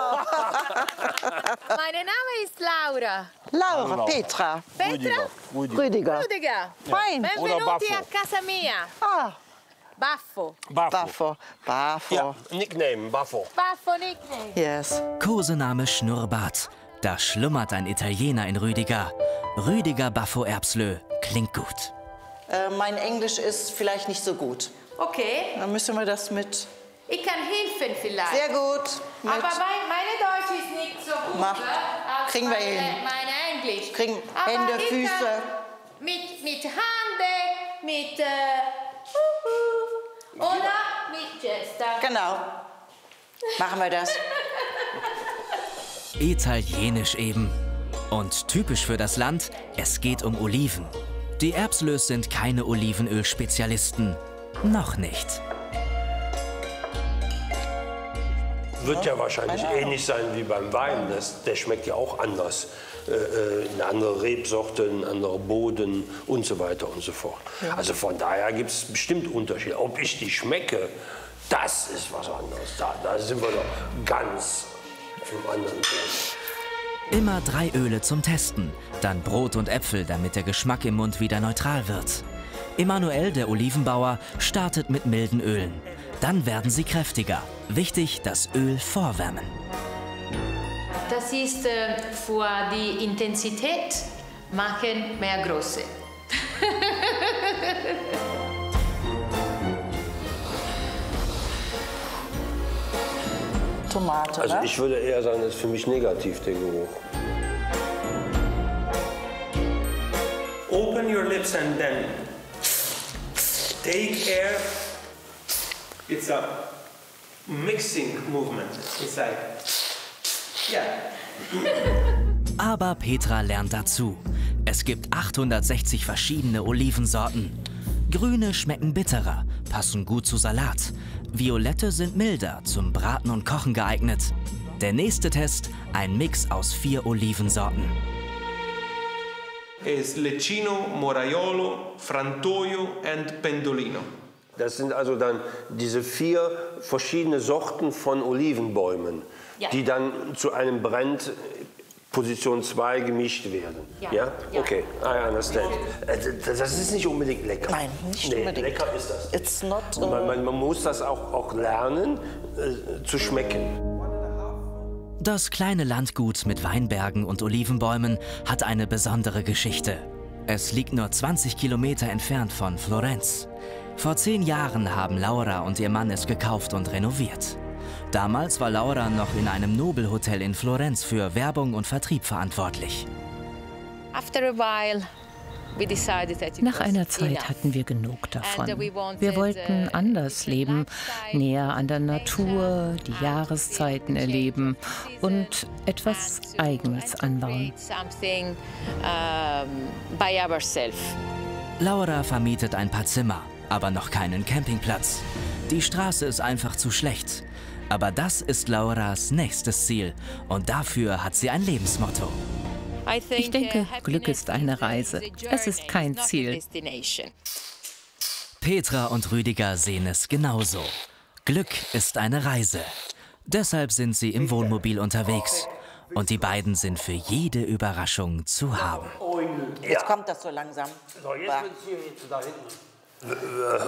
[SPEAKER 13] Mein Name ist Laura.
[SPEAKER 9] Laura, Petra.
[SPEAKER 13] Petra?
[SPEAKER 2] Rüdiger.
[SPEAKER 9] Rüdiger.
[SPEAKER 13] Rüdiger.
[SPEAKER 9] Fein.
[SPEAKER 13] Benvenuti a casa mia.
[SPEAKER 9] Ah.
[SPEAKER 13] Baffo.
[SPEAKER 2] Baffo.
[SPEAKER 9] Baffo. Baffo.
[SPEAKER 2] Ja, Nickname, Baffo.
[SPEAKER 13] Baffo Nickname.
[SPEAKER 9] Yes.
[SPEAKER 1] Kosename Schnurrbart. Da schlummert ein Italiener in Rüdiger. Rüdiger Baffo Erbslö klingt gut.
[SPEAKER 9] Äh, mein Englisch ist vielleicht nicht so gut.
[SPEAKER 13] Okay.
[SPEAKER 9] Dann müssen wir das mit...
[SPEAKER 13] Ich kann helfen vielleicht.
[SPEAKER 9] Sehr gut. Mit
[SPEAKER 13] Aber mein, meine Deutsch ist nicht so gut.
[SPEAKER 9] Mach.
[SPEAKER 13] Als
[SPEAKER 9] Kriegen wir
[SPEAKER 13] meine,
[SPEAKER 9] hin.
[SPEAKER 13] Meine Englisch.
[SPEAKER 9] Kriegen
[SPEAKER 13] Aber
[SPEAKER 9] Hände,
[SPEAKER 13] ich
[SPEAKER 9] Füße.
[SPEAKER 13] Kann mit, mit Hände, mit äh, uh, uh, oder mit Gesta.
[SPEAKER 9] Genau. Machen wir das.
[SPEAKER 1] Italienisch eben. Und typisch für das Land, es geht um Oliven. Die Erbslös sind keine Olivenöl-Spezialisten. Noch nicht.
[SPEAKER 2] Wird ja wahrscheinlich ähnlich sein wie beim Wein. Das, der schmeckt ja auch anders. Äh, eine andere Rebsorte, ein anderer Boden und so weiter und so fort. Ja. Also von daher gibt es bestimmt Unterschiede. Ob ich die schmecke, das ist was anderes. Da, da sind wir doch ganz auf einem anderen Weg.
[SPEAKER 1] Immer drei Öle zum Testen, dann Brot und Äpfel, damit der Geschmack im Mund wieder neutral wird. Emanuel, der Olivenbauer, startet mit milden Ölen. Dann werden sie kräftiger. Wichtig, das Öl vorwärmen.
[SPEAKER 13] Das ist äh, für die Intensität machen mehr große.
[SPEAKER 9] Tomate,
[SPEAKER 2] Also
[SPEAKER 9] ne?
[SPEAKER 2] ich würde eher sagen, das ist für mich negativ, der Geruch.
[SPEAKER 14] Open your lips and then take air. It's a mixing movement. It's like, yeah.
[SPEAKER 1] Aber Petra lernt dazu. Es gibt achthundertsechzig verschiedene Olivensorten. Grüne schmecken bitterer, passen gut zu Salat. Violette sind milder, zum Braten und Kochen geeignet. Der nächste Test, ein Mix aus vier Olivensorten.
[SPEAKER 14] Is Lecchino, Moraiolo, Frantoio and Pendolino.
[SPEAKER 2] Das sind also dann diese vier verschiedene Sorten von Olivenbäumen,
[SPEAKER 13] Ja.
[SPEAKER 2] die dann zu einem Brand Position zwei gemischt werden.
[SPEAKER 13] Ja.
[SPEAKER 2] Ja?
[SPEAKER 13] Ja.
[SPEAKER 2] Okay, I understand. Das ist nicht unbedingt lecker.
[SPEAKER 9] Nein, nicht
[SPEAKER 2] nee,
[SPEAKER 9] unbedingt.
[SPEAKER 2] Lecker ist das.
[SPEAKER 9] It's not, uh...
[SPEAKER 2] man, man, man muss das auch, auch lernen, äh, zu schmecken.
[SPEAKER 1] Das kleine Landgut mit Weinbergen und Olivenbäumen hat eine besondere Geschichte. Es liegt nur zwanzig Kilometer entfernt von Florenz. Vor zehn Jahren haben Laura und ihr Mann es gekauft und renoviert. Damals war Laura noch in einem Nobelhotel in Florenz für Werbung und Vertrieb verantwortlich.
[SPEAKER 13] After a while,
[SPEAKER 15] Nach einer Zeit hatten wir genug davon. Wir wollten anders leben, näher an der Natur, die Jahreszeiten erleben und etwas Eigenes anbauen.
[SPEAKER 1] Laura vermietet ein paar Zimmer, aber noch keinen Campingplatz. Die Straße ist einfach zu schlecht. Aber das ist Lauras nächstes Ziel und dafür hat sie ein Lebensmotto.
[SPEAKER 15] Ich denke, Glück ist eine Reise. Es ist kein Ziel.
[SPEAKER 1] Petra und Rüdiger sehen es genauso. Glück ist eine Reise. Deshalb sind sie im Wohnmobil unterwegs. Und die beiden sind für jede Überraschung zu haben.
[SPEAKER 9] Jetzt kommt das so langsam.
[SPEAKER 2] So, jetzt wird es da hinten.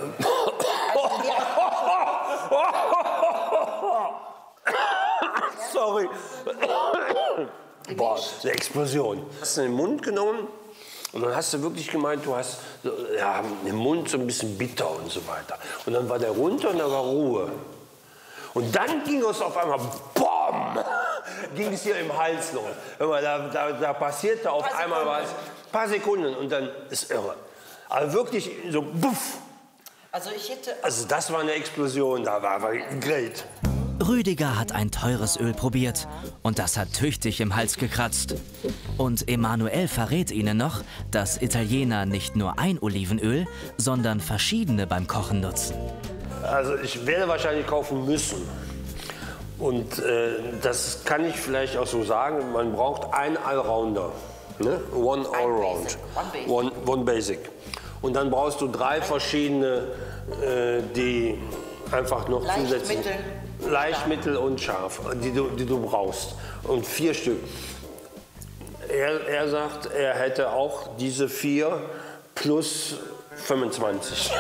[SPEAKER 2] Sorry. Boah, eine Explosion. Hast du den Mund genommen und dann hast du wirklich gemeint, du hast ja, den Mund so ein bisschen bitter und so weiter. Und dann war der runter und da war Ruhe. Und dann ging es auf einmal, BOM! Ging es hier im Hals los. Da, da, da passierte auf einmal was, ein paar Sekunden und dann ist irre. Aber wirklich so, buff.
[SPEAKER 9] Also ich hätte...
[SPEAKER 2] Also das war eine Explosion, da war, war great.
[SPEAKER 1] Rüdiger hat ein teures Öl probiert und das hat tüchtig im Hals gekratzt. Und Emanuel verrät ihnen noch, dass Italiener nicht nur ein Olivenöl, sondern verschiedene beim Kochen nutzen.
[SPEAKER 2] Also ich werde wahrscheinlich kaufen müssen. Und äh, das kann ich vielleicht auch so sagen, man braucht einen Allrounder. Ne? One Allround. One, one Basic. Und dann brauchst du drei verschiedene, äh, die einfach noch zusätzlich... Leichtmittel und scharf, die du, die du brauchst. Und vier Stück. Er, er sagt, er hätte auch diese vier plus fünfundzwanzig.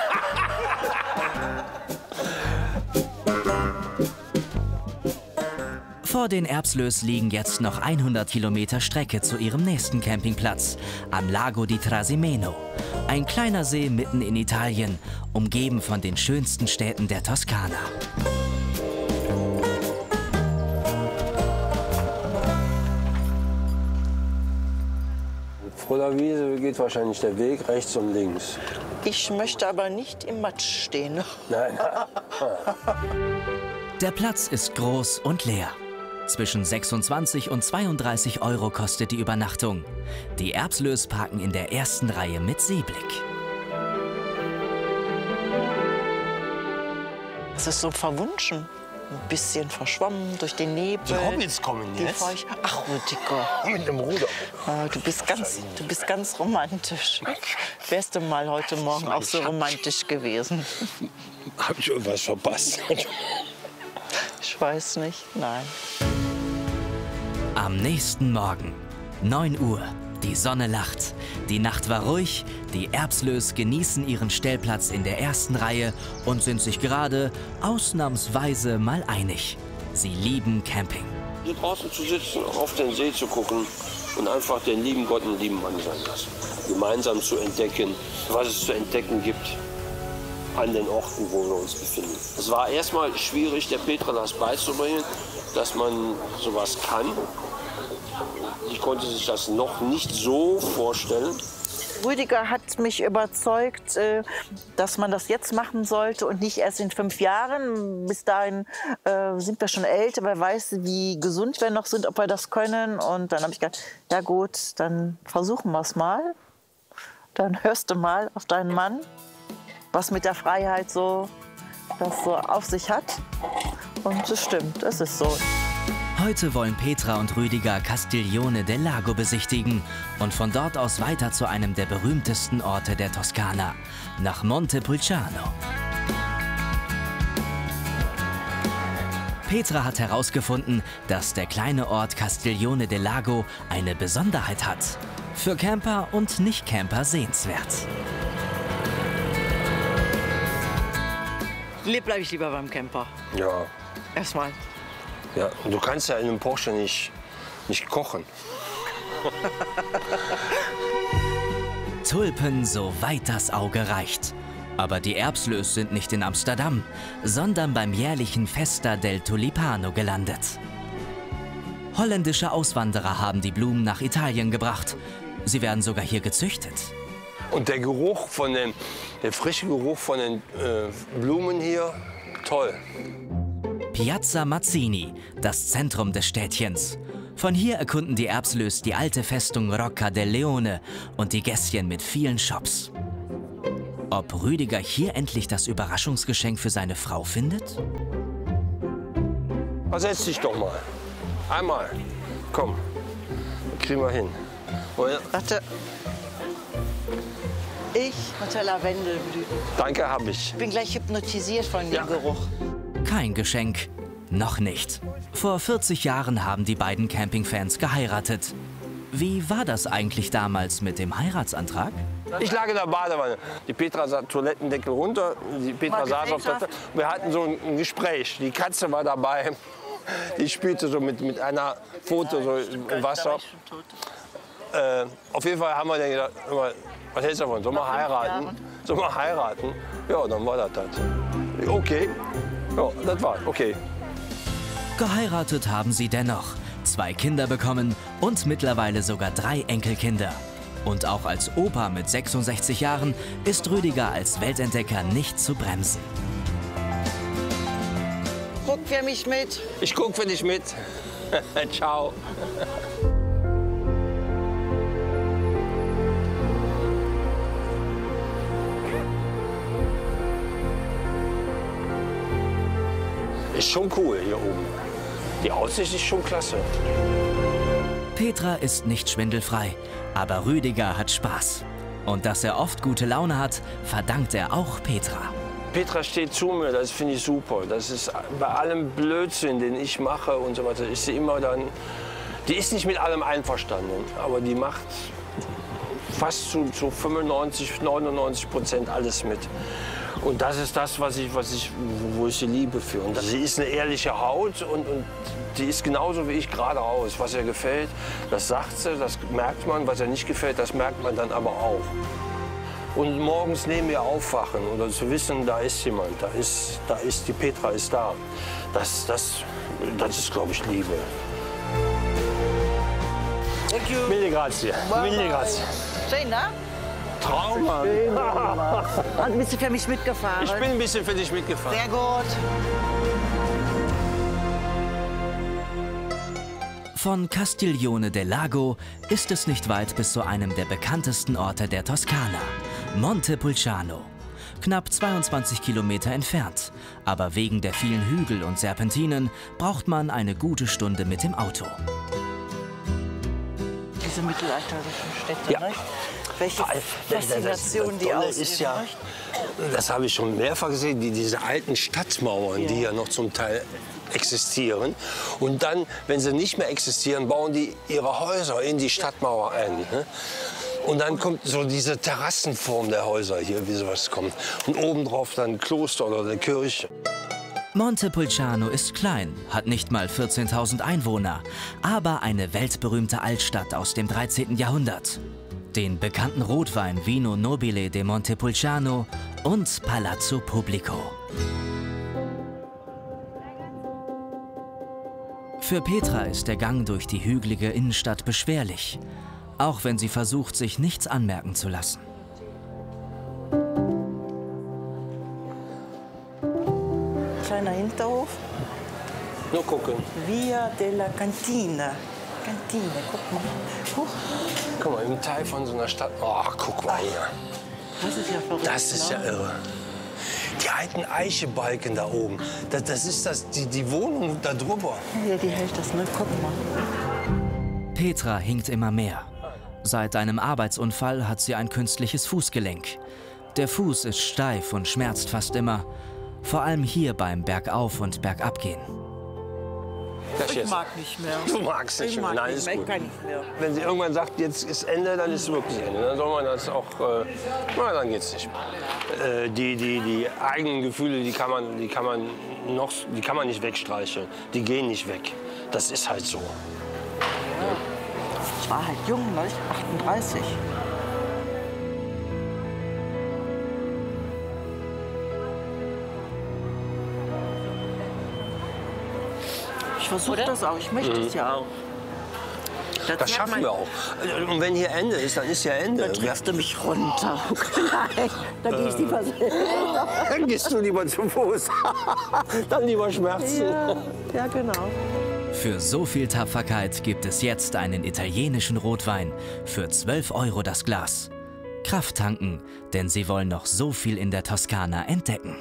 [SPEAKER 1] Vor den Erbslös liegen jetzt noch hundert Kilometer Strecke zu ihrem nächsten Campingplatz am Lago di Trasimeno. Ein kleiner See mitten in Italien, umgeben von den schönsten Städten der Toskana.
[SPEAKER 2] Vor der Wiese geht wahrscheinlich der Weg rechts und links.
[SPEAKER 9] Ich möchte aber nicht im Matsch stehen.
[SPEAKER 2] Nein.
[SPEAKER 1] Der Platz ist groß und leer. Zwischen sechsundzwanzig und zweiunddreißig Euro kostet die Übernachtung. Die Erbslös parken in der ersten Reihe mit Seeblick.
[SPEAKER 9] Es ist so verwunschen. Ein bisschen verschwommen durch den Nebel.
[SPEAKER 2] Die Hobbits kommen jetzt.
[SPEAKER 9] Feucht. Ach, Rüdiger.
[SPEAKER 2] Mit dem Ruder.
[SPEAKER 9] Ah, du, bist ganz, du bist ganz romantisch. Wärst du mal heute Morgen auch so romantisch gewesen?
[SPEAKER 2] Hab ich irgendwas verpasst?
[SPEAKER 9] Ich weiß nicht, nein.
[SPEAKER 1] Am nächsten Morgen, neun Uhr. Die Sonne lacht, die Nacht war ruhig, die Erbslös genießen ihren Stellplatz in der ersten Reihe und sind sich gerade ausnahmsweise mal einig. Sie lieben Camping.
[SPEAKER 2] Hier draußen zu sitzen, auf den See zu gucken und einfach den lieben Gott einen lieben Mann sein lassen. Gemeinsam zu entdecken, was es zu entdecken gibt an den Orten, wo wir uns befinden. Es war erstmal schwierig, der Petra das beizubringen, dass man sowas kann. Ich konnte sich das noch nicht so vorstellen.
[SPEAKER 9] Rüdiger hat mich überzeugt, dass man das jetzt machen sollte und nicht erst in fünf Jahren. Bis dahin äh, sind wir schon älter, wer weiß, wie gesund wir noch sind, ob wir das können. Und dann habe ich gedacht, ja gut, dann versuchen wir es mal. Dann hörst du mal auf deinen Mann, was mit der Freiheit so, das so auf sich hat. Und es stimmt, es ist so.
[SPEAKER 1] Heute wollen Petra und Rüdiger Castiglione del Lago besichtigen und von dort aus weiter zu einem der berühmtesten Orte der Toskana, nach Montepulciano. Petra hat herausgefunden, dass der kleine Ort Castiglione del Lago eine Besonderheit hat. Für Camper und Nicht-Camper sehenswert.
[SPEAKER 9] Nee, bleibe ich lieber beim Camper.
[SPEAKER 2] Ja.
[SPEAKER 9] Erstmal.
[SPEAKER 2] Ja, und du kannst ja in einem Porsche nicht, nicht kochen.
[SPEAKER 1] Tulpen, soweit das Auge reicht. Aber die Erbslös sind nicht in Amsterdam, sondern beim jährlichen Festa del Tulipano gelandet. Holländische Auswanderer haben die Blumen nach Italien gebracht. Sie werden sogar hier gezüchtet.
[SPEAKER 2] Und der Geruch von dem, der frische Geruch von den äh, Blumen hier, toll.
[SPEAKER 1] Piazza Mazzini, das Zentrum des Städtchens. Von hier erkunden die Erbslös die alte Festung Rocca del Leone und die Gässchen mit vielen Shops. Ob Rüdiger hier endlich das Überraschungsgeschenk für seine Frau findet?
[SPEAKER 2] Setz dich doch mal. Einmal. Komm. Kriegen wir hin.
[SPEAKER 9] Warte. Ich unter Lavendelblüten.
[SPEAKER 2] Danke, hab ich.
[SPEAKER 9] Ich bin gleich hypnotisiert von dem ja. Geruch.
[SPEAKER 1] Kein Geschenk. Noch nicht. Vor vierzig Jahren haben die beiden Campingfans geheiratet. Wie war das eigentlich damals mit dem Heiratsantrag?
[SPEAKER 2] Ich lag in der Badewanne. Die Petra sah Toilettendeckel runter. Die Petra saß auf der. Wir hatten so ein Gespräch. Die Katze war dabei. Die spielte so mit, mit einer Foto so im Wasser. Äh, auf jeden Fall haben wir dann gedacht, was hältst du davon? Sollen wir heiraten? Sollen wir heiraten? Ja, dann war das das. Okay. Ja, das war okay.
[SPEAKER 1] Geheiratet haben sie dennoch, zwei Kinder bekommen und mittlerweile sogar drei Enkelkinder. Und auch als Opa mit sechsundsechzig Jahren ist Rüdiger als Weltentdecker nicht zu bremsen.
[SPEAKER 9] Guck für mich mit.
[SPEAKER 2] Ich guck für dich mit. Ciao. Ist schon cool hier oben. Die Aussicht ist schon klasse.
[SPEAKER 1] Petra ist nicht schwindelfrei, aber Rüdiger hat Spaß. Und dass er oft gute Laune hat, verdankt er auch Petra.
[SPEAKER 2] Petra steht zu mir, das finde ich super. Das ist bei allem Blödsinn, den ich mache und so weiter, ist sie immer dann, die ist nicht mit allem einverstanden, aber die macht fast zu, zu fünfundneunzig, neunundneunzig Prozent alles mit. Und das ist das, was ich, was ich, wo ich sie liebe für. Und sie ist eine ehrliche Haut und, und die ist genauso wie ich gerade raus. Was ihr gefällt, das sagt sie, das merkt man. Was ihr nicht gefällt, das merkt man dann aber auch. Und morgens neben ihr aufwachen oder zu wissen, da ist jemand, da ist, da ist die Petra ist da. Das, das, das ist, glaube ich, Liebe.
[SPEAKER 9] Thank you.
[SPEAKER 2] Mille grazie. Mille grazie.
[SPEAKER 9] Schön, ne?
[SPEAKER 2] Trauma.
[SPEAKER 9] Und ein bisschen für mich mitgefahren.
[SPEAKER 2] Ich bin ein bisschen für dich mitgefahren.
[SPEAKER 9] Sehr gut.
[SPEAKER 1] Von Castiglione del Lago ist es nicht weit bis zu einem der bekanntesten Orte der Toskana, Montepulciano. Knapp zweiundzwanzig Kilometer entfernt. Aber wegen der vielen Hügel und Serpentinen braucht man eine gute Stunde mit dem Auto.
[SPEAKER 9] Diese mittelalterlichen Städte,
[SPEAKER 2] ja.
[SPEAKER 9] Ne? Welche Faszination die ausüben.
[SPEAKER 2] Ist ja, das habe ich schon mehrfach gesehen, die, diese alten Stadtmauern, ja. die ja noch zum Teil existieren. Und dann, wenn sie nicht mehr existieren, bauen die ihre Häuser in die Stadtmauer ein. Ne? Und dann kommt so diese Terrassenform der Häuser hier, wie sowas kommt. Und obendrauf dann ein Kloster oder eine Kirche.
[SPEAKER 1] Montepulciano ist klein, hat nicht mal vierzehntausend Einwohner, aber eine weltberühmte Altstadt aus dem dreizehnten Jahrhundert. Den bekannten Rotwein Vino Nobile de Montepulciano und Palazzo Pubblico. Für Petra ist der Gang durch die hügelige Innenstadt beschwerlich, auch wenn sie versucht, sich nichts anmerken zu lassen.
[SPEAKER 9] Kleiner Hinterhof.
[SPEAKER 2] Nur gucken.
[SPEAKER 9] Via della Cantina. Kantine, guck mal. Huch.
[SPEAKER 2] Guck mal, im Teil von so einer Stadt. Oh, guck mal hier.
[SPEAKER 9] Das ist ja verrückt.
[SPEAKER 2] Das ist ja irre. Die alten Eichebalken da oben. Das, das ist das, die, die Wohnung da drüber.
[SPEAKER 9] Ja, die hält das, ne? Guck mal.
[SPEAKER 1] Petra hinkt immer mehr. Seit einem Arbeitsunfall hat sie ein künstliches Fußgelenk. Der Fuß ist steif und schmerzt fast immer. Vor allem hier beim Bergauf- und Bergabgehen.
[SPEAKER 9] Ich jetzt. mag nicht mehr.
[SPEAKER 2] Du magst nicht
[SPEAKER 9] ich
[SPEAKER 2] mehr.
[SPEAKER 9] Mag
[SPEAKER 2] Nein,
[SPEAKER 9] nicht
[SPEAKER 2] ist
[SPEAKER 9] mehr.
[SPEAKER 2] gut.
[SPEAKER 9] Ich kann nicht mehr.
[SPEAKER 2] Wenn sie irgendwann sagt, jetzt ist Ende, dann ist es wirklich Ende. Dann soll man das auch, äh, na, dann geht's nicht mehr. Äh, die, die, die eigenen Gefühle, die kann man, die kann man noch, die kann man nicht wegstreichen. Die gehen nicht weg. Das ist halt so.
[SPEAKER 9] Ja. Ich war halt jung, ne? achtunddreißig. Ich versuche das auch, ich möchte es
[SPEAKER 2] mhm.
[SPEAKER 9] ja auch.
[SPEAKER 2] Das, das schaffen wir auch. Und wenn hier Ende ist, dann ist ja Ende.
[SPEAKER 9] Dann trägst du mich runter. Nein, dann gehe ich lieber
[SPEAKER 2] Dann gehst du lieber zu Fuß. Dann lieber Schmerzen.
[SPEAKER 9] Ja, ja, genau.
[SPEAKER 1] Für so viel Tapferkeit gibt es jetzt einen italienischen Rotwein für zwölf Euro das Glas. Kraft tanken, denn sie wollen noch so viel in der Toskana entdecken.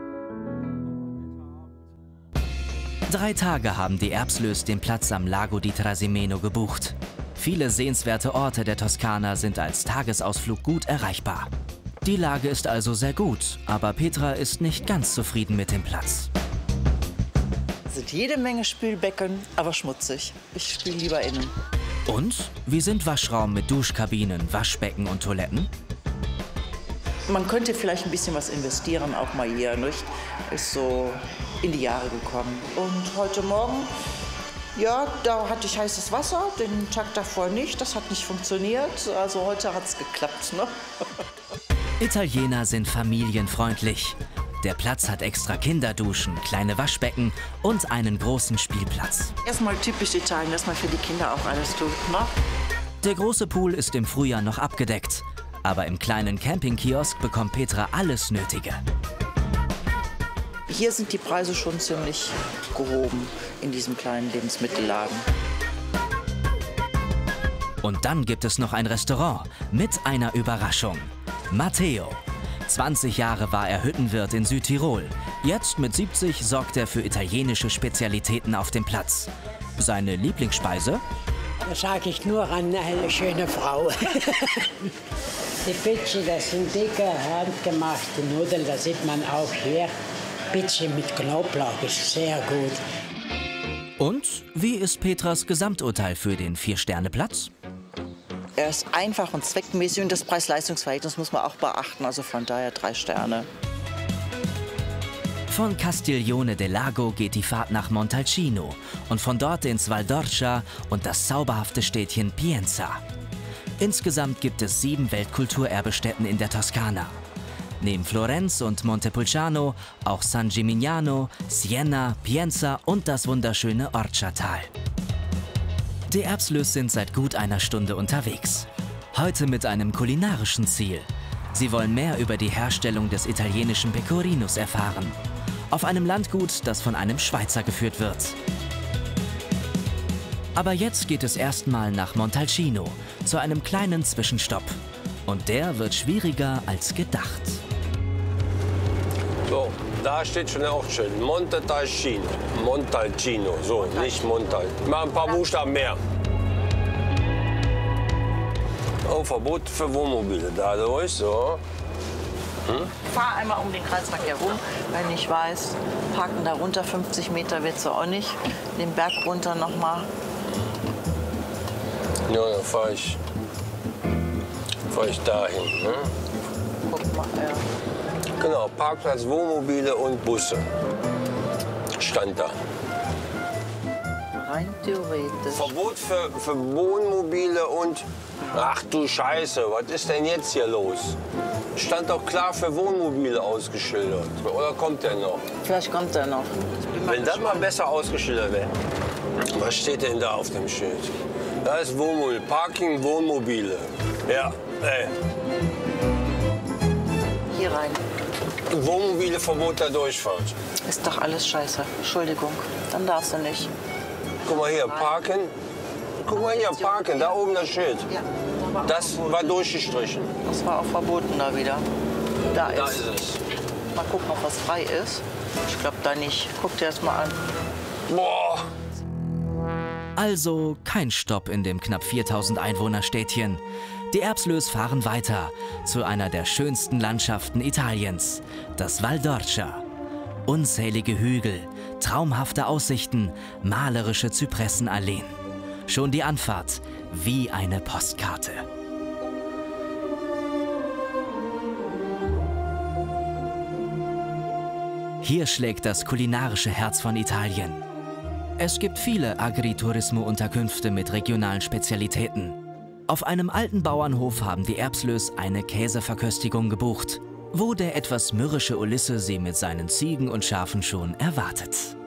[SPEAKER 1] Drei Tage haben die Erbslös den Platz am Lago di Trasimeno gebucht. Viele sehenswerte Orte der Toskana sind als Tagesausflug gut erreichbar. Die Lage ist also sehr gut, aber Petra ist nicht ganz zufrieden mit dem Platz.
[SPEAKER 9] Es sind jede Menge Spülbecken, aber schmutzig. Ich spüle lieber innen.
[SPEAKER 1] Und? Wie sind Waschraum mit Duschkabinen, Waschbecken und Toiletten?
[SPEAKER 9] Man könnte vielleicht ein bisschen was investieren, auch mal hier, nicht? Ist so in die Jahre gekommen. Und heute Morgen, ja, da hatte ich heißes Wasser, den Tag davor nicht. Das hat nicht funktioniert. Also heute hat es geklappt, ne?
[SPEAKER 1] Italiener sind familienfreundlich. Der Platz hat extra Kinderduschen, kleine Waschbecken und einen großen Spielplatz.
[SPEAKER 9] Erstmal typisch Italien, dass man für die Kinder auch alles tut, ne?
[SPEAKER 1] Der große Pool ist im Frühjahr noch abgedeckt. Aber im kleinen Campingkiosk bekommt Petra alles Nötige.
[SPEAKER 9] Hier sind die Preise schon ziemlich gehoben in diesem kleinen Lebensmittelladen.
[SPEAKER 1] Und dann gibt es noch ein Restaurant mit einer Überraschung. Matteo. zwanzig Jahre war er Hüttenwirt in Südtirol. Jetzt mit siebzig sorgt er für italienische Spezialitäten auf dem Platz. Seine Lieblingsspeise?
[SPEAKER 16] Da sage ich nur an eine schöne Frau. Die Pizzen, das sind dicke, handgemachte Nudeln, das sieht man auch hier. Pizza mit Knoblauch ist sehr gut.
[SPEAKER 1] Und wie ist Petras Gesamturteil für den Vier-Sterne-Platz?
[SPEAKER 9] Er ist einfach und zweckmäßig und das Preis-Leistungs-Verhältnis muss man auch beachten. Also von daher drei Sterne.
[SPEAKER 1] Von Castiglione del Lago geht die Fahrt nach Montalcino und von dort ins Val d'Orcia und das zauberhafte Städtchen Pienza. Insgesamt gibt es sieben Weltkulturerbestätten in der Toskana. Neben Florenz und Montepulciano auch San Gimignano, Siena, Pienza und das wunderschöne Orcia-Tal. Die Erbslös sind seit gut einer Stunde unterwegs. Heute mit einem kulinarischen Ziel. Sie wollen mehr über die Herstellung des italienischen Pecorinus erfahren. Auf einem Landgut, das von einem Schweizer geführt wird. Aber jetzt geht es erstmal nach Montalcino, zu einem kleinen Zwischenstopp. Und der wird schwieriger als gedacht.
[SPEAKER 2] So, da steht schon auch schön. Montalcino. Montalcino. So, nicht Montal. Ich mache ein paar Buchstaben mehr. Oh, Verbot für Wohnmobile. Dadurch, so. Hm?
[SPEAKER 9] Fahr einmal um den Kreisverkehr herum, wenn ich weiß, parken da runter, fünfzig Meter wird es auch nicht. Den Berg runter nochmal.
[SPEAKER 2] Ja, dann fahre ich, fahr ich dahin. Ne?
[SPEAKER 9] Guck mal, ja.
[SPEAKER 2] Genau, Parkplatz, Wohnmobile und Busse. Stand da.
[SPEAKER 9] Rein theoretisch.
[SPEAKER 2] Verbot für, für Wohnmobile und... Ach du Scheiße, was ist denn jetzt hier los? Stand doch klar für Wohnmobile ausgeschildert. Oder kommt der noch?
[SPEAKER 9] Vielleicht kommt der noch.
[SPEAKER 2] Wenn das mal besser ausgeschildert wäre. Was steht denn da auf dem Schild? Da ist Wohnmobil, Parking, Wohnmobile. Ja, ey.
[SPEAKER 9] Hier rein.
[SPEAKER 2] Wohnmobile, Verbot der Durchfahrt.
[SPEAKER 9] Ist doch alles scheiße. Entschuldigung, dann darfst du nicht.
[SPEAKER 2] Guck mal hier, parken. Guck mal hier, parken, da oben das Schild.
[SPEAKER 9] Ja,
[SPEAKER 2] das war durchgestrichen.
[SPEAKER 9] Das war auch verboten da wieder. Da,
[SPEAKER 2] da
[SPEAKER 9] ist.
[SPEAKER 2] ist es.
[SPEAKER 9] Mal gucken, ob was frei ist. Ich glaube da nicht. Guck dir das mal an.
[SPEAKER 2] Boah.
[SPEAKER 1] Also kein Stopp in dem knapp viertausend Einwohner-Städtchen. Die Erbslös fahren weiter zu einer der schönsten Landschaften Italiens, das Val d'Orcia. Unzählige Hügel, traumhafte Aussichten, malerische Zypressenalleen. Schon die Anfahrt wie eine Postkarte. Hier schlägt das kulinarische Herz von Italien. Es gibt viele Agriturismo-Unterkünfte mit regionalen Spezialitäten. Auf einem alten Bauernhof haben die Erbslös eine Käseverköstigung gebucht, wo der etwas mürrische Ulisse sie mit seinen Ziegen und Schafen schon erwartet.